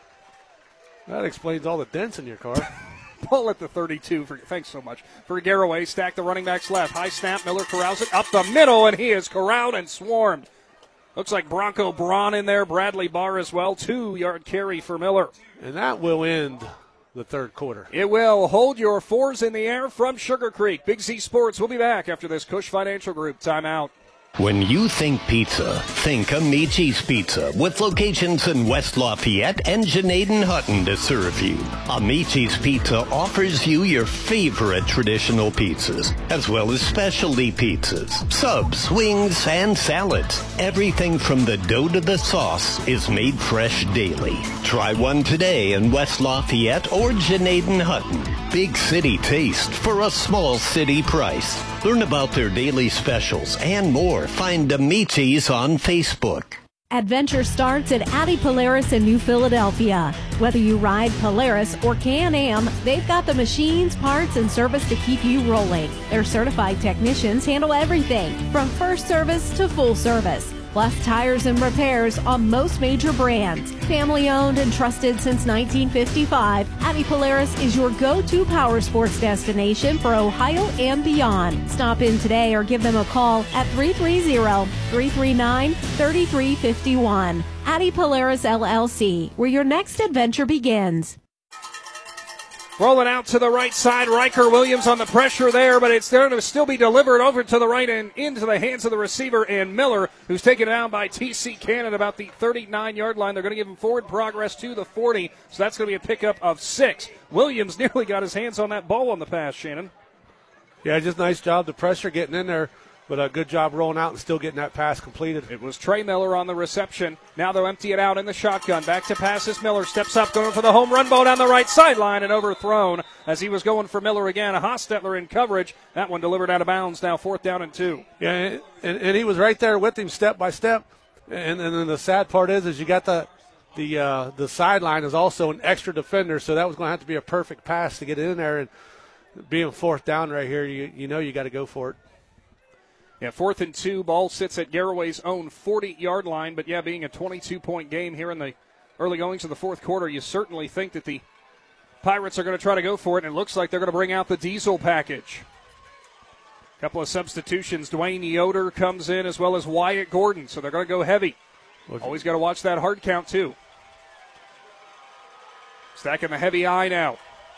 [SPEAKER 2] That explains all the dents in your car.
[SPEAKER 1] Ball at the thirty-two. For, thanks so much. For Garraway, stack the running backs left. High snap, Miller corrals it up the middle, and he is corralled and swarmed. Looks like Bronco Braun in there. Bradley Barr as well. Two-yard carry for Miller.
[SPEAKER 2] And that will end the third quarter.
[SPEAKER 1] It will. Hold your fours in the air from Sugar Creek. Big Z Sports will be back after this Cush Financial Group timeout.
[SPEAKER 11] When you think pizza, think Amici's Pizza, with locations in West Lafayette and Janaden Hutton to serve you. Amici's Pizza offers you your favorite traditional pizzas, as well as specialty pizzas, subs, wings, and salads. Everything from the dough to the sauce is made fresh daily. Try one today in West Lafayette or Janaden Hutton. Big city taste for a small city price. Learn about their daily specials and more. Find Amici's on Facebook.
[SPEAKER 8] Adventure starts at Addie Polaris in New Philadelphia. Whether you ride Polaris or Can-Am, they've got the machines, parts, and service to keep you rolling. Their certified technicians handle everything from first service to full service, plus tires and repairs on most major brands. Family owned and trusted since nineteen fifty-five, Addie Polaris is your go-to power sports destination for Ohio and beyond. Stop in today or give them a call at three three zero, three three nine, three three five one. Addie Polaris L L C, where your next adventure begins.
[SPEAKER 1] Rolling out to the right side, Riker Williams on the pressure there, but it's going to still be delivered over to the right and into the hands of the receiver and Miller, who's taken down by T C Cannon about the thirty-nine-yard line. They're going to give him forward progress to the forty, so that's going to be a pickup of six. Williams nearly got his hands on that ball on the pass, Shannon.
[SPEAKER 2] Yeah, just nice job, the pressure getting in there. But a good job rolling out and still getting that pass completed.
[SPEAKER 1] It was Trey Miller on the reception. Now they'll empty it out in the shotgun. Back to passes. Miller steps up, going for the home run ball down the right sideline and overthrown as he was going for Miller again. Hostetler in coverage. That one delivered out of bounds. Now fourth down and two.
[SPEAKER 2] Yeah, and, and he was right there with him step by step. And, and then the sad part is, is you got the the uh, the sideline is also an extra defender, so that was going to have to be a perfect pass to get it in there. And being fourth down right here, you you know you got to go for it.
[SPEAKER 1] Yeah, fourth and two. Ball sits at Garraway's own forty-yard line. But, yeah, being a twenty-two point game here in the early goings of the fourth quarter, you certainly think that the Pirates are going to try to go for it, and it looks like they're going to bring out the diesel package. A couple of substitutions. Dwayne Yoder comes in as well as Wyatt Gordon, so they're going to go heavy. Always got to watch that hard count, too. Stacking the heavy eye now.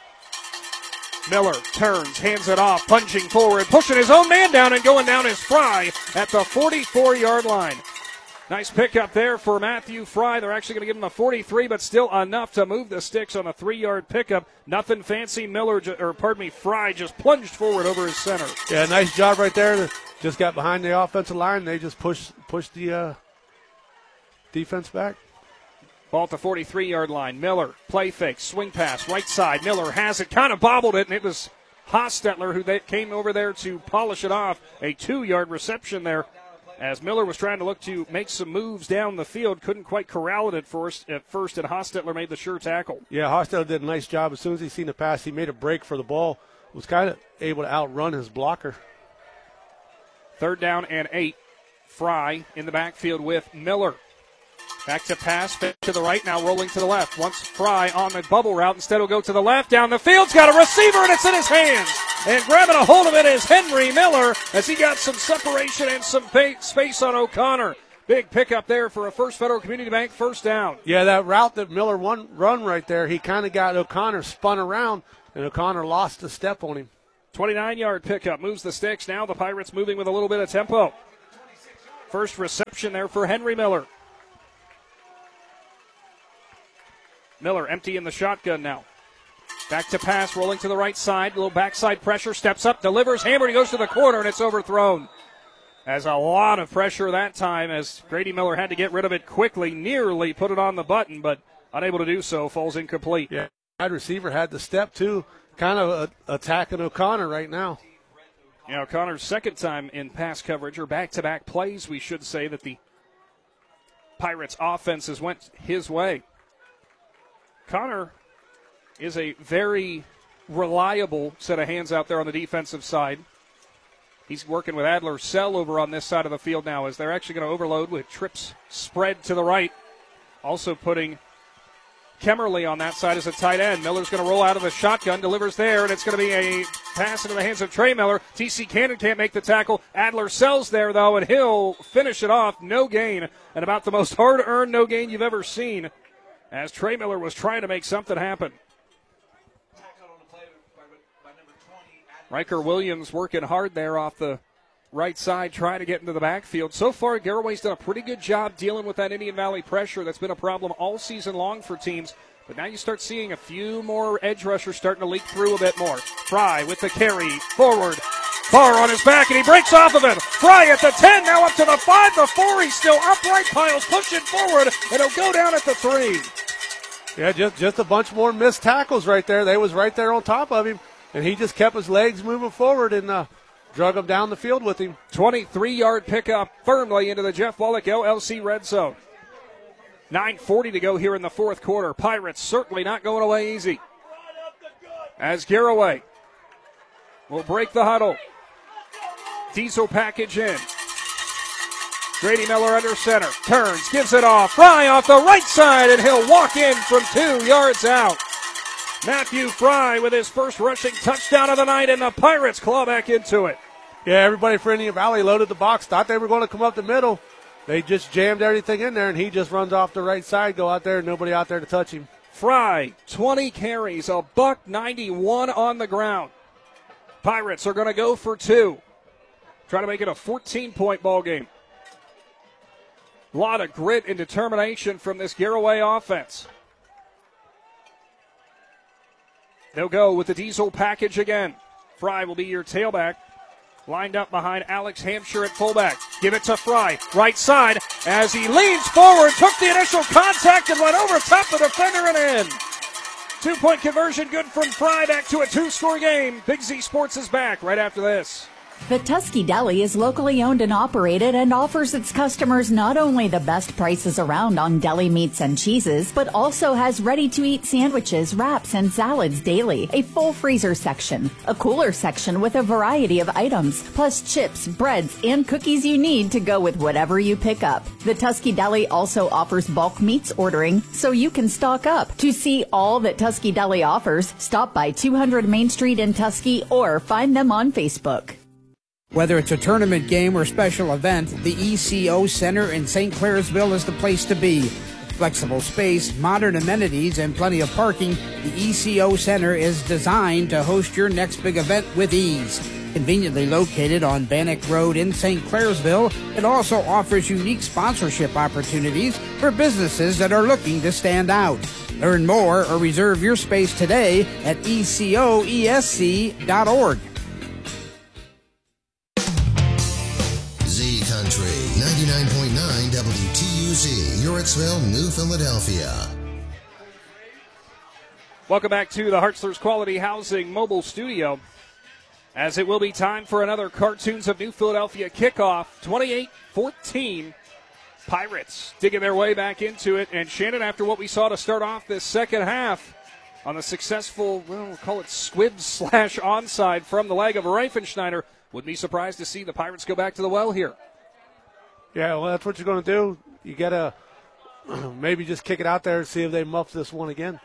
[SPEAKER 1] Miller turns, hands it off, punching forward, pushing his own man down, and going down is Fry at the forty-four-yard line. Nice pickup there for Matthew Fry. They're actually going to give him a forty-three, but still enough to move the sticks on a three-yard pickup. Nothing fancy. Miller, or pardon me, Fry just plunged forward over his center.
[SPEAKER 2] Yeah, nice job right there. Just got behind the offensive line. They just pushed pushed the uh, defense back.
[SPEAKER 1] Ball at the forty-three-yard line. Miller, play fake, swing pass, right side. Miller has it, kind of bobbled it, and it was Hostetler who they came over there to polish it off. A two-yard reception there as Miller was trying to look to make some moves down the field. Couldn't quite corral it at first, at first and Hostetler made the sure tackle.
[SPEAKER 2] Yeah, Hostetler did a nice job. As soon as he seen the pass, he made a break for the ball. Was kind of able to outrun his blocker.
[SPEAKER 1] Third down and eight. Fry in the backfield with Miller. Back to pass, to the right, now rolling to the left. Once Fry on the bubble route, instead will go to the left, down the field's got a receiver, and it's in his hands. And grabbing a hold of it is Henry Miller as he got some separation and some space on O'Connor. Big pickup there for a First Federal Community Bank first down.
[SPEAKER 2] Yeah, that route that Miller won, run right there, he kind of got O'Connor spun around, and O'Connor lost a step on him.
[SPEAKER 1] twenty-nine-yard pickup, moves the sticks. Now the Pirates moving with a little bit of tempo. First reception there for Henry Miller. Miller empty in the shotgun now. Back to pass, rolling to the right side. A little backside pressure, steps up, delivers, hammered, he goes to the corner, and it's overthrown. As a lot of pressure that time as Grady Miller had to get rid of it quickly, nearly put it on the button, but unable to do so, falls incomplete.
[SPEAKER 2] Yeah, wide receiver had the step, too, kind of uh, attacking O'Connor right now.
[SPEAKER 1] Yeah, O'Connor's second time in pass coverage, or back-to-back plays, we should say, that the Pirates' offenses went his way. Connor is a very reliable set of hands out there on the defensive side. He's working with Adler Sell over on this side of the field now as they're actually going to overload with trips spread to the right. Also putting Kemmerly on that side as a tight end. Miller's going to roll out of the shotgun, delivers there, and it's going to be a pass into the hands of Trey Miller. T C Cannon can't make the tackle. Adler Sell's there, though, and he'll finish it off. No gain, and about the most hard-earned no gain you've ever seen as Trey Miller was trying to make something happen. Riker Williams working hard there off the right side, trying to get into the backfield. So far, Garraway's done a pretty good job dealing with that Indian Valley pressure that's been a problem all season long for teams. But now you start seeing a few more edge rushers starting to leak through a bit more. Fry with the carry, forward, Barr on his back, and he breaks off of it. Fry at the ten, now up to the five, the four. He's still upright. Piles pushing forward, and he'll go down at the three.
[SPEAKER 2] Yeah, just, just a bunch more missed tackles right there. They was right there on top of him. And he just kept his legs moving forward and uh, drug him down the field with him.
[SPEAKER 1] twenty-three-yard pickup firmly into the Jeff Wallach L L C red zone. nine forty to go here in the fourth quarter. Pirates certainly not going away easy. As Garraway will break the huddle. Diesel package in. Grady Miller under center. Turns, gives it off. Fry off the right side, and he'll walk in from two yards out. Matthew Fry with his first rushing touchdown of the night, and the Pirates claw back into it.
[SPEAKER 2] Yeah, everybody for Indian Valley loaded the box, thought they were going to come up the middle. They just jammed everything in there, and he just runs off the right side, go out there, nobody out there to touch him.
[SPEAKER 1] Fry, twenty carries, a buck ninety-one on the ground. Pirates are going to go for two. Try to make it a fourteen-point ball game. A lot of grit and determination from this Garraway offense. They'll go with the diesel package again. Fry will be your tailback. Lined up behind Alex Hampshire at fullback. Give it to Fry, right side, as he leans forward, took the initial contact and went over top the defender and in. Two-point conversion good from Fry, back to a two-score game. Big Z Sports is back right after this.
[SPEAKER 15] The Tusky Deli is locally owned and operated and offers its customers not only the best prices around on deli meats and cheeses, but also has ready-to-eat sandwiches, wraps, and salads daily, a full freezer section, a cooler section with a variety of items, plus chips, breads, and cookies you need to go with whatever you pick up. The Tusky Deli also offers bulk meats ordering, so you can stock up. To see all that Tusky Deli offers, stop by two hundred Main Street in Tusky or find them on Facebook.
[SPEAKER 7] Whether it's a tournament game or special event, the E C O Center in Saint Clairsville is the place to be. Flexible space, modern amenities, and plenty of parking, the E C O Center is designed to host your next big event with ease. Conveniently located on Bannock Road in Saint Clairsville, it also offers unique sponsorship opportunities for businesses that are looking to stand out. Learn more or reserve your space today at E C O E S C dot org.
[SPEAKER 16] Country ninety-nine point nine W T U Z, Uritzville, New Philadelphia.
[SPEAKER 1] Welcome back to the Hartzler's Quality Housing mobile studio, as it will be time for another Cartoons of New Philadelphia kickoff. twenty-eight fourteen, Pirates digging their way back into it. And Shannon, after what we saw to start off this second half on the successful, well, we'll call it squib slash onside from the leg of Reifenschneider, wouldn't be surprised to see the Pirates go back to the well here.
[SPEAKER 2] Yeah, well, that's what you're going to do. You got to maybe just kick it out there and see if they muff this one again.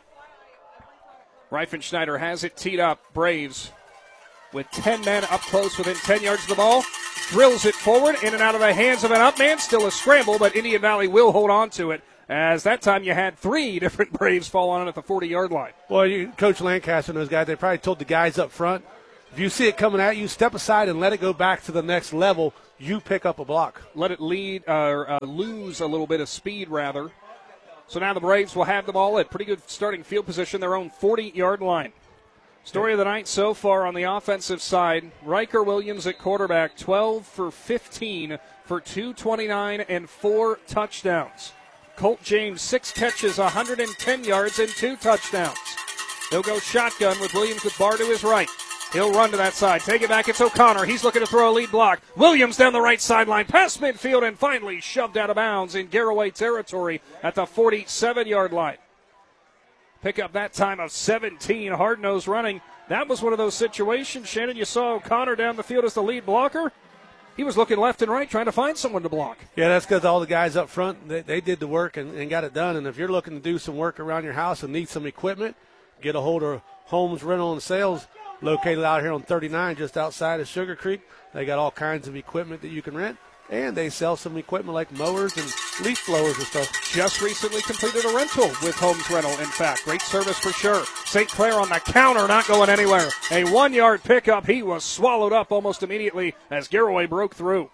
[SPEAKER 1] Reifenschneider has it teed up. Braves with ten men up close within ten yards of the ball. drills it forward, in and out of the hands of an up man. Still a scramble, but Indian Valley will hold on to it, as that time you had three different Braves fall on it at the forty-yard line.
[SPEAKER 2] Well, you, Coach Lancaster and those guys, they probably told the guys up front, if you see it coming at you, step aside and let it go back to the next level. You pick up a block.
[SPEAKER 1] Let it lead, uh, uh, lose a little bit of speed, rather. So now the Braves will have the ball at pretty good starting field position, their own forty-yard line. Story of the night so far on the offensive side, Riker Williams at quarterback, twelve for fifteen for two twenty-nine and four touchdowns. Colt James, six catches, one hundred ten yards and two touchdowns. He'll go shotgun with Williams with Barr to his right. He'll run to that side. Take it back. It's O'Connor. He's looking to throw a lead block. Williams down the right sideline, past midfield, and finally shoved out of bounds in Garraway territory at the forty-seven-yard line. Pick up that time of seventeen. Hard-nosed running. That was one of those situations, Shannon. You saw O'Connor down the field as the lead blocker. He was looking left and right trying to find someone to block.
[SPEAKER 2] Yeah, that's because all the guys up front, they, they did the work and, and got it done. And if you're looking to do some work around your house and need some equipment, get a hold of Holmes Rental and Sales, located out here on thirty-nine just outside of Sugar Creek. They got all kinds of equipment that you can rent, and they sell some equipment like mowers and leaf blowers and stuff.
[SPEAKER 1] Just recently completed a rental with Holmes Rental, in fact. Great service for sure. Saint Clair on the counter, not going anywhere. A one-yard pickup. He was swallowed up almost immediately as Garraway broke through.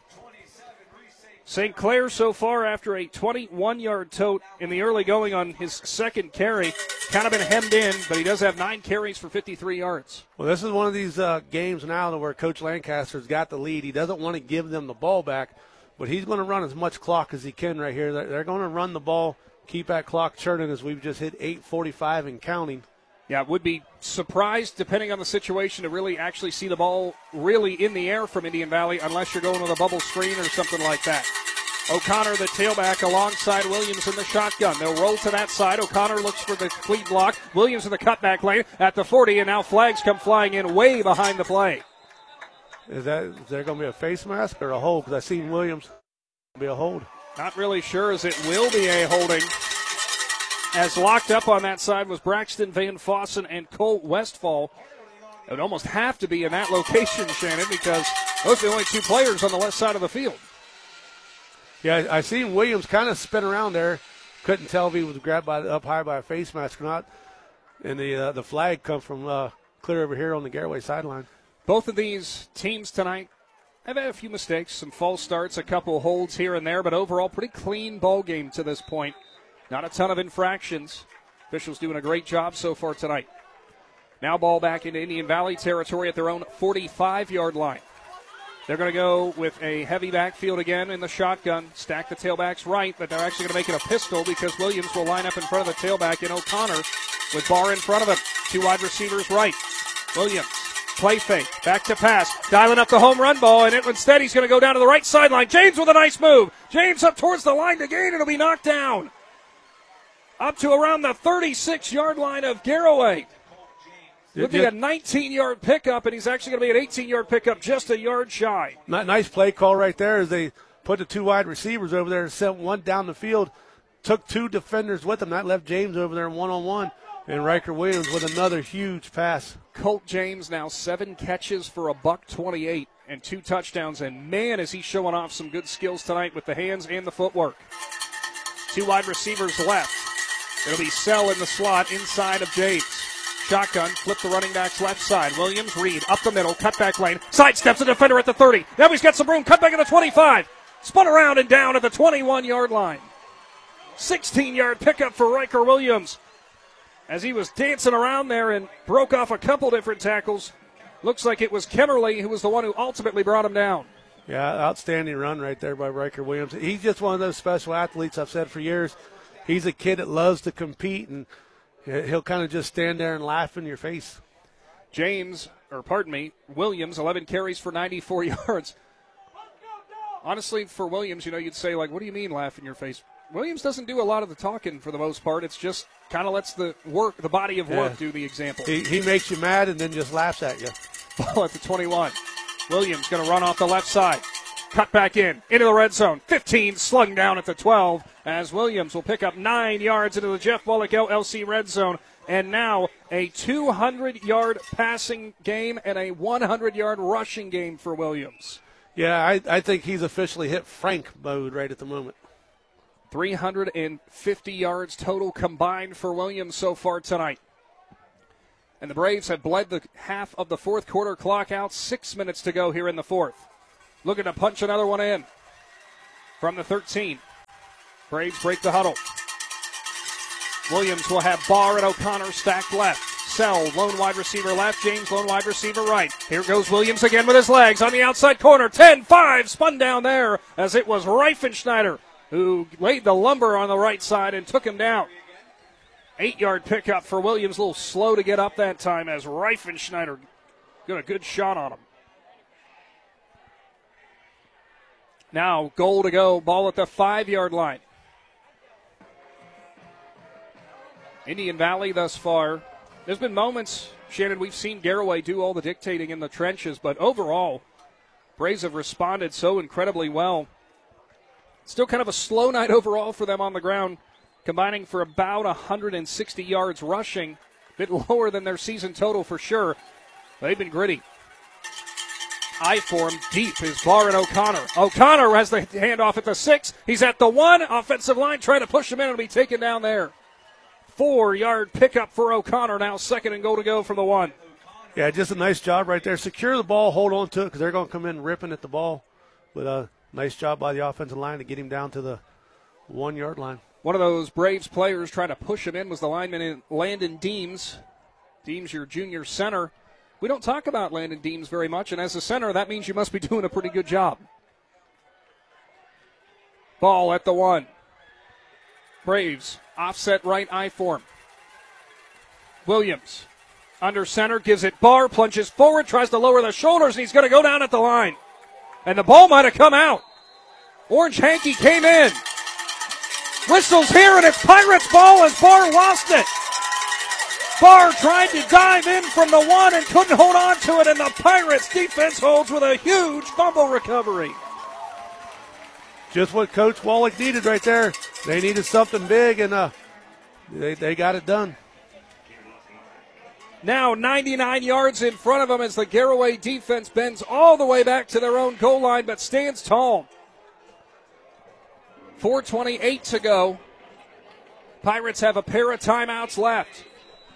[SPEAKER 1] Saint Clair so far after a twenty-one-yard tote in the early going on his second carry. Kind of been hemmed in, but he does have nine carries for fifty-three yards.
[SPEAKER 2] Well, this is one of these uh, games now where Coach Lancaster's got the lead. He doesn't want to give them the ball back, but he's going to run as much clock as he can right here. They're, they're going to run the ball, keep that clock churning as we've just hit eight forty-five and counting.
[SPEAKER 1] Yeah, would be surprised, depending on the situation, to really actually see the ball really in the air from Indian Valley unless you're going with a bubble screen or something like that. O'Connor, the tailback, alongside Williams in the shotgun. They'll roll to that side. O'Connor looks for the complete block. Williams in the cutback lane at the forty, and now flags come flying in way behind the play.
[SPEAKER 2] Is that is there going to be a face mask or a hold? Because I seen Williams be a hold.
[SPEAKER 1] Not really sure as it will be a holding. As locked up on that side was Braxton Van Fossen and Colt Westfall. It would almost have to be in that location, Shannon, because those are the only two players on the left side of the field.
[SPEAKER 2] Yeah, I seen Williams kind of spin around there. Couldn't tell if he was grabbed by up high by a face mask or not. And the uh, the flag come from uh, clear over here on the Garraway sideline.
[SPEAKER 1] Both of these teams tonight have had a few mistakes, some false starts, a couple holds here and there, but overall pretty clean ball game to this point. Not a ton of infractions. Officials doing a great job so far tonight. Now ball back into Indian Valley territory at their own forty-five-yard line. They're going to go with a heavy backfield again in the shotgun. Stack the tailbacks right, but they're actually going to make it a pistol because Williams will line up in front of the tailback in O'Connor with Barr in front of him. Two wide receivers right. Williams, play fake, back to pass, dialing up the home run ball, and it, instead he's going to go down to the right sideline. James with a nice move. James up towards the line to gain. It'll be knocked down. Up to around the thirty-six-yard line of Garraway. Would be a nineteen-yard pickup, and he's actually going to be an eighteen-yard pickup, just a yard shy.
[SPEAKER 2] Nice play call right there as they put the two wide receivers over there and sent one down the field. Took two defenders with them. That left James over there one-on-one, and Riker Williams with another huge pass.
[SPEAKER 1] Colt James now seven catches for a buck twenty-eight and two touchdowns, and man, is he showing off some good skills tonight with the hands and the footwork. Two wide receivers left. It'll be Sell in the slot inside of James. Shotgun, flip the running back's left side. Williams, Reed, up the middle, cutback lane. Sidesteps a defender at the thirty. Now he's got some room, cutback at the twenty-five. Spun around and down at the twenty-one-yard line. sixteen-yard pickup for Riker Williams. As he was dancing around there and broke off a couple different tackles. Looks like it was Kennerly who was the one who ultimately brought him down.
[SPEAKER 2] Yeah, outstanding run right there by Riker Williams. He's just one of those special athletes I've said for years. He's a kid that loves to compete, and he'll kind of just stand there and laugh in your face.
[SPEAKER 1] James, or pardon me, Williams, eleven carries for ninety-four yards. Honestly, for Williams, you know, you'd say, like, what do you mean laugh in your face? Williams doesn't do a lot of the talking for the most part. It's just kind of lets the work, the body of work, yeah. do the example.
[SPEAKER 2] He, he makes you mad and then just laughs at you.
[SPEAKER 1] Ball at the twenty-one. Williams going to run off the left side. Cut back in, into the red zone. fifteen, slung down at the twelve, as Williams will pick up nine yards into the Jeff Bullock L L C red zone. And now a two hundred-yard passing game and a one hundred-yard rushing game for Williams.
[SPEAKER 2] Yeah, I, I think he's officially hit Frank mode right at the moment.
[SPEAKER 1] three hundred fifty yards total combined for Williams so far tonight. And the Braves have bled the half of the fourth quarter clock out. Six minutes to go here in the fourth. Looking to punch another one in from the thirteen. Braves break the huddle. Williams will have Barr and O'Connor stacked left. Sell, lone wide receiver left. James, lone wide receiver right. Here goes Williams again with his legs on the outside corner. ten five, spun down there as it was Reifenschneider who laid the lumber on the right side and took him down. Eight-yard pickup for Williams. A little slow to get up that time as Reifenschneider got a good shot on him. Now, goal to go. Ball at the five-yard line. Indian Valley thus far. There's been moments, Shannon, we've seen Garraway do all the dictating in the trenches, but overall, Braves have responded so incredibly well. Still kind of a slow night overall for them on the ground, combining for about one hundred sixty yards rushing, a bit lower than their season total for sure. They've been gritty. I form deep is Barr and O'Connor. O'Connor has the handoff at the six. He's at the one. Offensive line trying to push him in and be taken down there. Four-yard pickup for O'Connor. Now second and goal to go from the one.
[SPEAKER 2] Yeah, just a nice job right there. Secure the ball, hold on to it because they're going to come in ripping at the ball. But a nice job by the offensive line to get him down to the one-yard line.
[SPEAKER 1] One of those Braves players trying to push him in was the lineman in Landon Deems. Deems, your junior center. We don't talk about Landon Deems very much, and as a center, that means you must be doing a pretty good job. Ball at the one. Braves, offset right I form. Williams, under center, gives it Barr, plunges forward, tries to lower the shoulders, and he's going to go down at the line. And the ball might have come out. Orange Hanky came in. Whistles here, and it's Pirates ball as Barr lost it. Barr tried to dive in from the one and couldn't hold on to it, and the Pirates defense holds with a huge fumble recovery.
[SPEAKER 2] Just what Coach Wallach needed right there. They needed something big, and uh, they, they got it done.
[SPEAKER 1] Now ninety-nine yards in front of them as the Garraway defense bends all the way back to their own goal line, but stands tall. four twenty-eight to go. Pirates have a pair of timeouts left.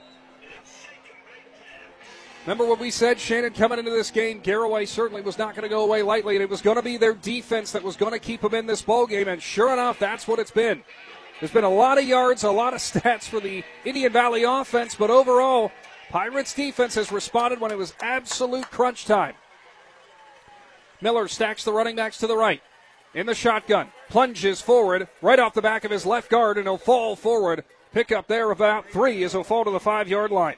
[SPEAKER 1] Remember what we said, Shannon, coming into this game, Garraway certainly was not going to go away lightly, and it was going to be their defense that was going to keep them in this ball game, and sure enough, that's what it's been. There's been a lot of yards, a lot of stats for the Indian Valley offense, but overall, Pirates defense has responded when it was absolute crunch time. Miller stacks the running backs to the right. In the shotgun, plunges forward, right off the back of his left guard, and he'll fall forward. Pick up there about three as he'll fall to the five-yard line.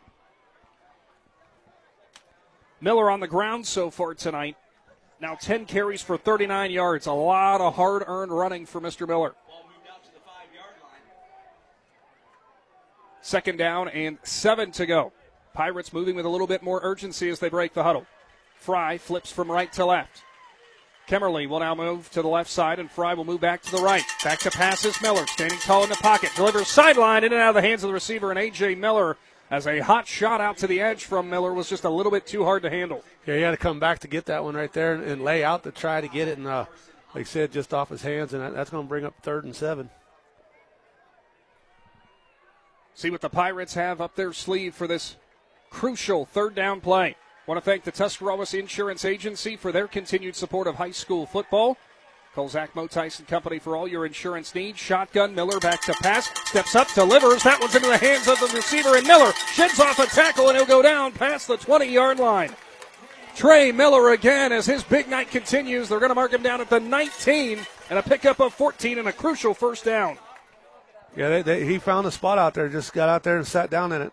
[SPEAKER 1] Miller on the ground so far tonight. Now ten carries for thirty-nine yards. A lot of hard-earned running for Mister Miller. Second down and seven to go. Pirates moving with a little bit more urgency as they break the huddle. Fry flips from right to left. Kemmerly will now move to the left side, and Fry will move back to the right. Back to passes Miller, standing tall in the pocket. Delivers sideline in and out of the hands of the receiver, and A J. Miller, as a hot shot out to the edge from Miller, was just a little bit too hard to handle.
[SPEAKER 2] Yeah, he had to come back to get that one right there and, and lay out to try to get it, and uh, like I said, just off his hands, and that, that's going to bring up third and seven.
[SPEAKER 1] See what the Pirates have up their sleeve for this crucial third down play. Want to thank the Tuscarawas Insurance Agency for their continued support of high school football. Call Zach Mo Tyson Company for all your insurance needs. Shotgun, Miller back to pass. Steps up, delivers. That one's into the hands of the receiver, and Miller sheds off a tackle, and he'll go down past the twenty-yard line. Trey Miller again as his big night continues. They're going to mark him down at the nineteen, and a pickup of fourteen and a crucial first down.
[SPEAKER 2] Yeah, they, they, he found a spot out there, just got out there and sat down in it.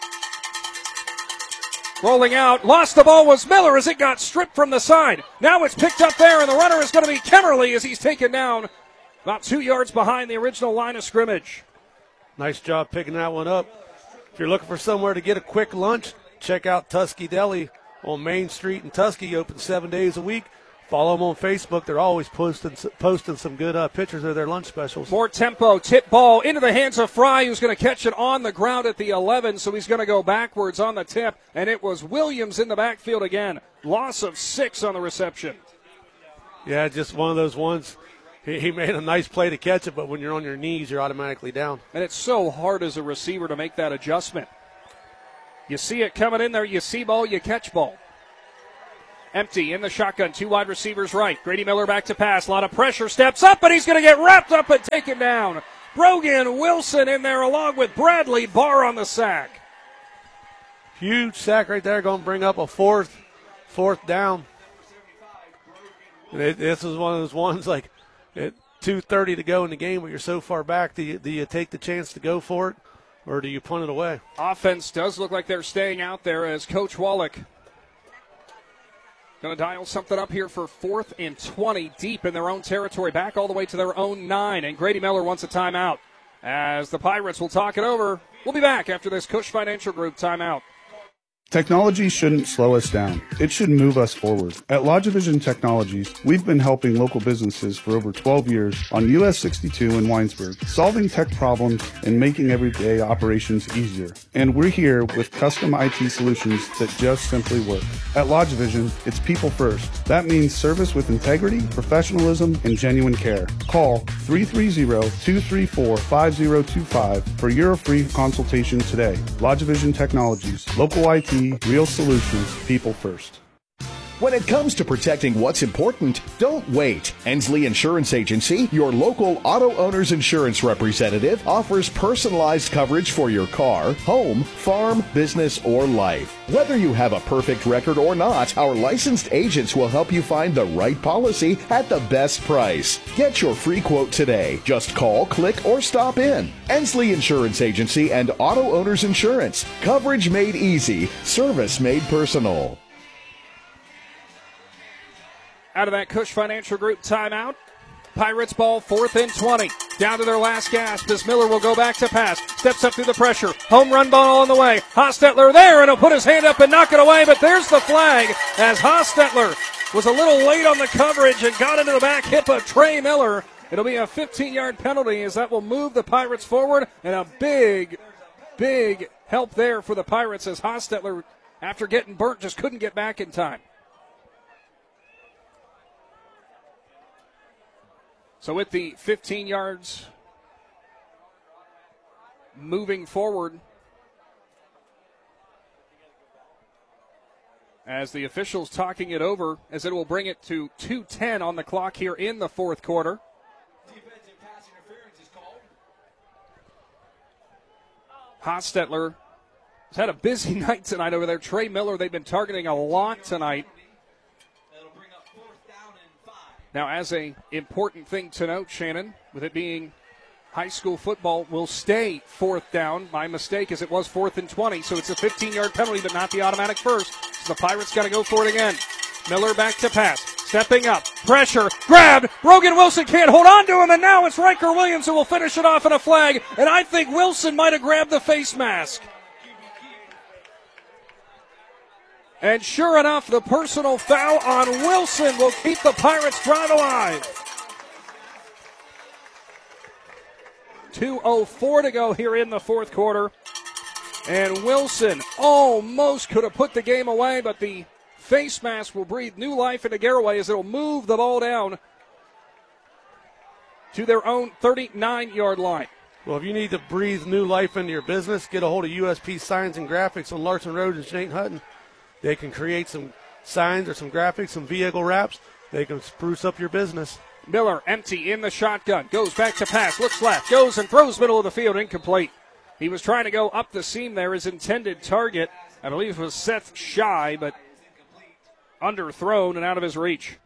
[SPEAKER 1] Rolling out, lost the ball was Miller as it got stripped from the side. Now it's picked up there, and the runner is going to be Kemmerly as he's taken down about two yards behind the original line of scrimmage.
[SPEAKER 2] Nice job picking that one up. If you're looking for somewhere to get a quick lunch, check out Tusky Deli on Main Street in Tusky, open seven days a week. Follow them on Facebook. They're always posting posting some good uh, pictures of their lunch specials.
[SPEAKER 1] More tempo, tip ball into the hands of Fry, who's going to catch it on the ground at the eleven, so he's going to go backwards on the tip, and it was Williams in the backfield again. Loss of six on the reception.
[SPEAKER 2] Yeah, just one of those ones. He, he made a nice play to catch it, but when you're on your knees, you're automatically down.
[SPEAKER 1] And it's so hard as a receiver to make that adjustment. You see it coming in there, you see ball, you catch ball. Empty in the shotgun, two wide receivers right. Grady Miller back to pass, a lot of pressure, steps up, and he's going to get wrapped up and taken down. Brogan Wilson in there along with Bradley Barr on the sack.
[SPEAKER 2] Huge sack right there, going to bring up a fourth, fourth down. And it, this is one of those ones like at two thirty to go in the game where you're so far back, do you, do you take the chance to go for it or do you punt it away?
[SPEAKER 1] Offense does look like they're staying out there as Coach Wallach going to dial something up here for fourth and twenty deep in their own territory, back all the way to their own nine. And Grady Miller wants a timeout as the Pirates will talk it over. We'll be back after this Cush Financial Group timeout.
[SPEAKER 17] Technology shouldn't slow us down. It should move us forward. At LodgeVision Technologies, we've been helping local businesses for over twelve years on U S sixty-two in Winesburg, solving tech problems and making everyday operations easier. And we're here with custom I T solutions that just simply work. At LodgeVision, it's people first. That means service with integrity, professionalism, and genuine care. Call three three zero, two three four, five zero two five for your free consultation today. LodgeVision Technologies, local I T, real solutions, people first.
[SPEAKER 18] When it comes to protecting what's important, don't wait. Ensley Insurance Agency, your local auto owner's insurance representative, offers personalized coverage for your car, home, farm, business, or life. Whether you have a perfect record or not, our licensed agents will help you find the right policy at the best price. Get your free quote today. Just call, click, or stop in. Ensley Insurance Agency and Auto Owners Insurance. Coverage made easy. Service made personal.
[SPEAKER 1] Out of that Cush Financial Group timeout. Pirates ball, fourth and twenty. Down to their last gasp as Miller will go back to pass. Steps up through the pressure. Home run ball on the way. Hostetler there, and he'll put his hand up and knock it away, but there's the flag as Hostetler was a little late on the coverage and got into the back hip of Trey Miller. It'll be a fifteen-yard penalty as that will move the Pirates forward, and a big, big help there for the Pirates as Hostetler, after getting burnt, just couldn't get back in time. So with the fifteen yards moving forward, as the officials talking it over, as it will bring it to two ten on the clock here in the fourth quarter.
[SPEAKER 19] Defensive pass interference is called.
[SPEAKER 1] Hostetler has had a busy night tonight over there. Trey Miller, they've been targeting a lot tonight. Now, as a important thing to note, Shannon, with it being high school football, will stay fourth down. My mistake, as it was fourth and twenty, so it's a fifteen-yard penalty, but not the automatic first. So the Pirates got to go for it again. Miller back to pass, stepping up, pressure, grabbed. Brogan Wilson can't hold on to him, and now it's Riker Williams who will finish it off in a flag, and I think Wilson might have grabbed the face mask. And sure enough, the personal foul on Wilson will keep the Pirates drive alive. two oh four to go here in the fourth quarter. And Wilson almost could have put the game away, but the face mask will breathe new life into Garraway as it will move the ball down to their own thirty-nine-yard line.
[SPEAKER 2] Well, if you need to breathe new life into your business, get a hold of U S P Signs and Graphics on Larson Road in Saint Hutton. They can create some signs or some graphics, some vehicle wraps. They can spruce up your business.
[SPEAKER 1] Miller empty in the shotgun. Goes back to pass. Looks left. Goes and throws middle of the field. Incomplete. He was trying to go up the seam there. His intended target, I believe, was Seth Shy, but underthrown and out of his reach.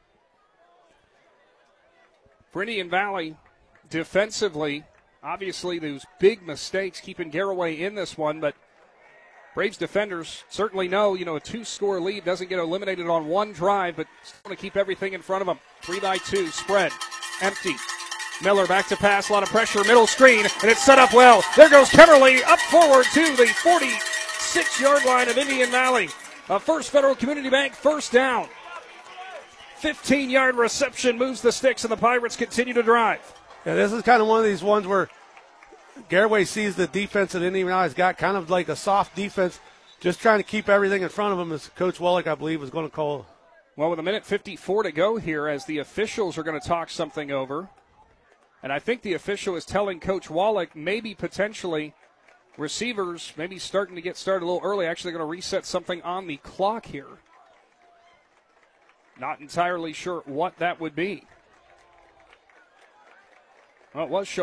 [SPEAKER 1] For Indian Valley, defensively, obviously those big mistakes keeping Garraway in this one, but Braves defenders certainly know, you know, a two-score lead doesn't get eliminated on one drive, but still want to keep everything in front of them. Three by two, spread, empty. Miller back to pass, a lot of pressure, middle screen, and it's set up well. There goes Kemmerly up forward to the forty-six-yard line of Indian Valley. A First Federal Community Bank first down. fifteen-yard reception moves the sticks, and the Pirates continue to drive.
[SPEAKER 2] Yeah, this is kind of one of these ones where Garraway sees the defense that Indian Valley's got, kind of like a soft defense, just trying to keep everything in front of him, as Coach Wallach, I believe, was going to call
[SPEAKER 1] Well, with a minute fifty-four to go here as the officials are going to talk something over. And I think the official is telling Coach Wallach maybe potentially receivers maybe starting to get started a little early. Actually, going to reset something on the clock here. Not entirely sure what that would be. Well, it was shown.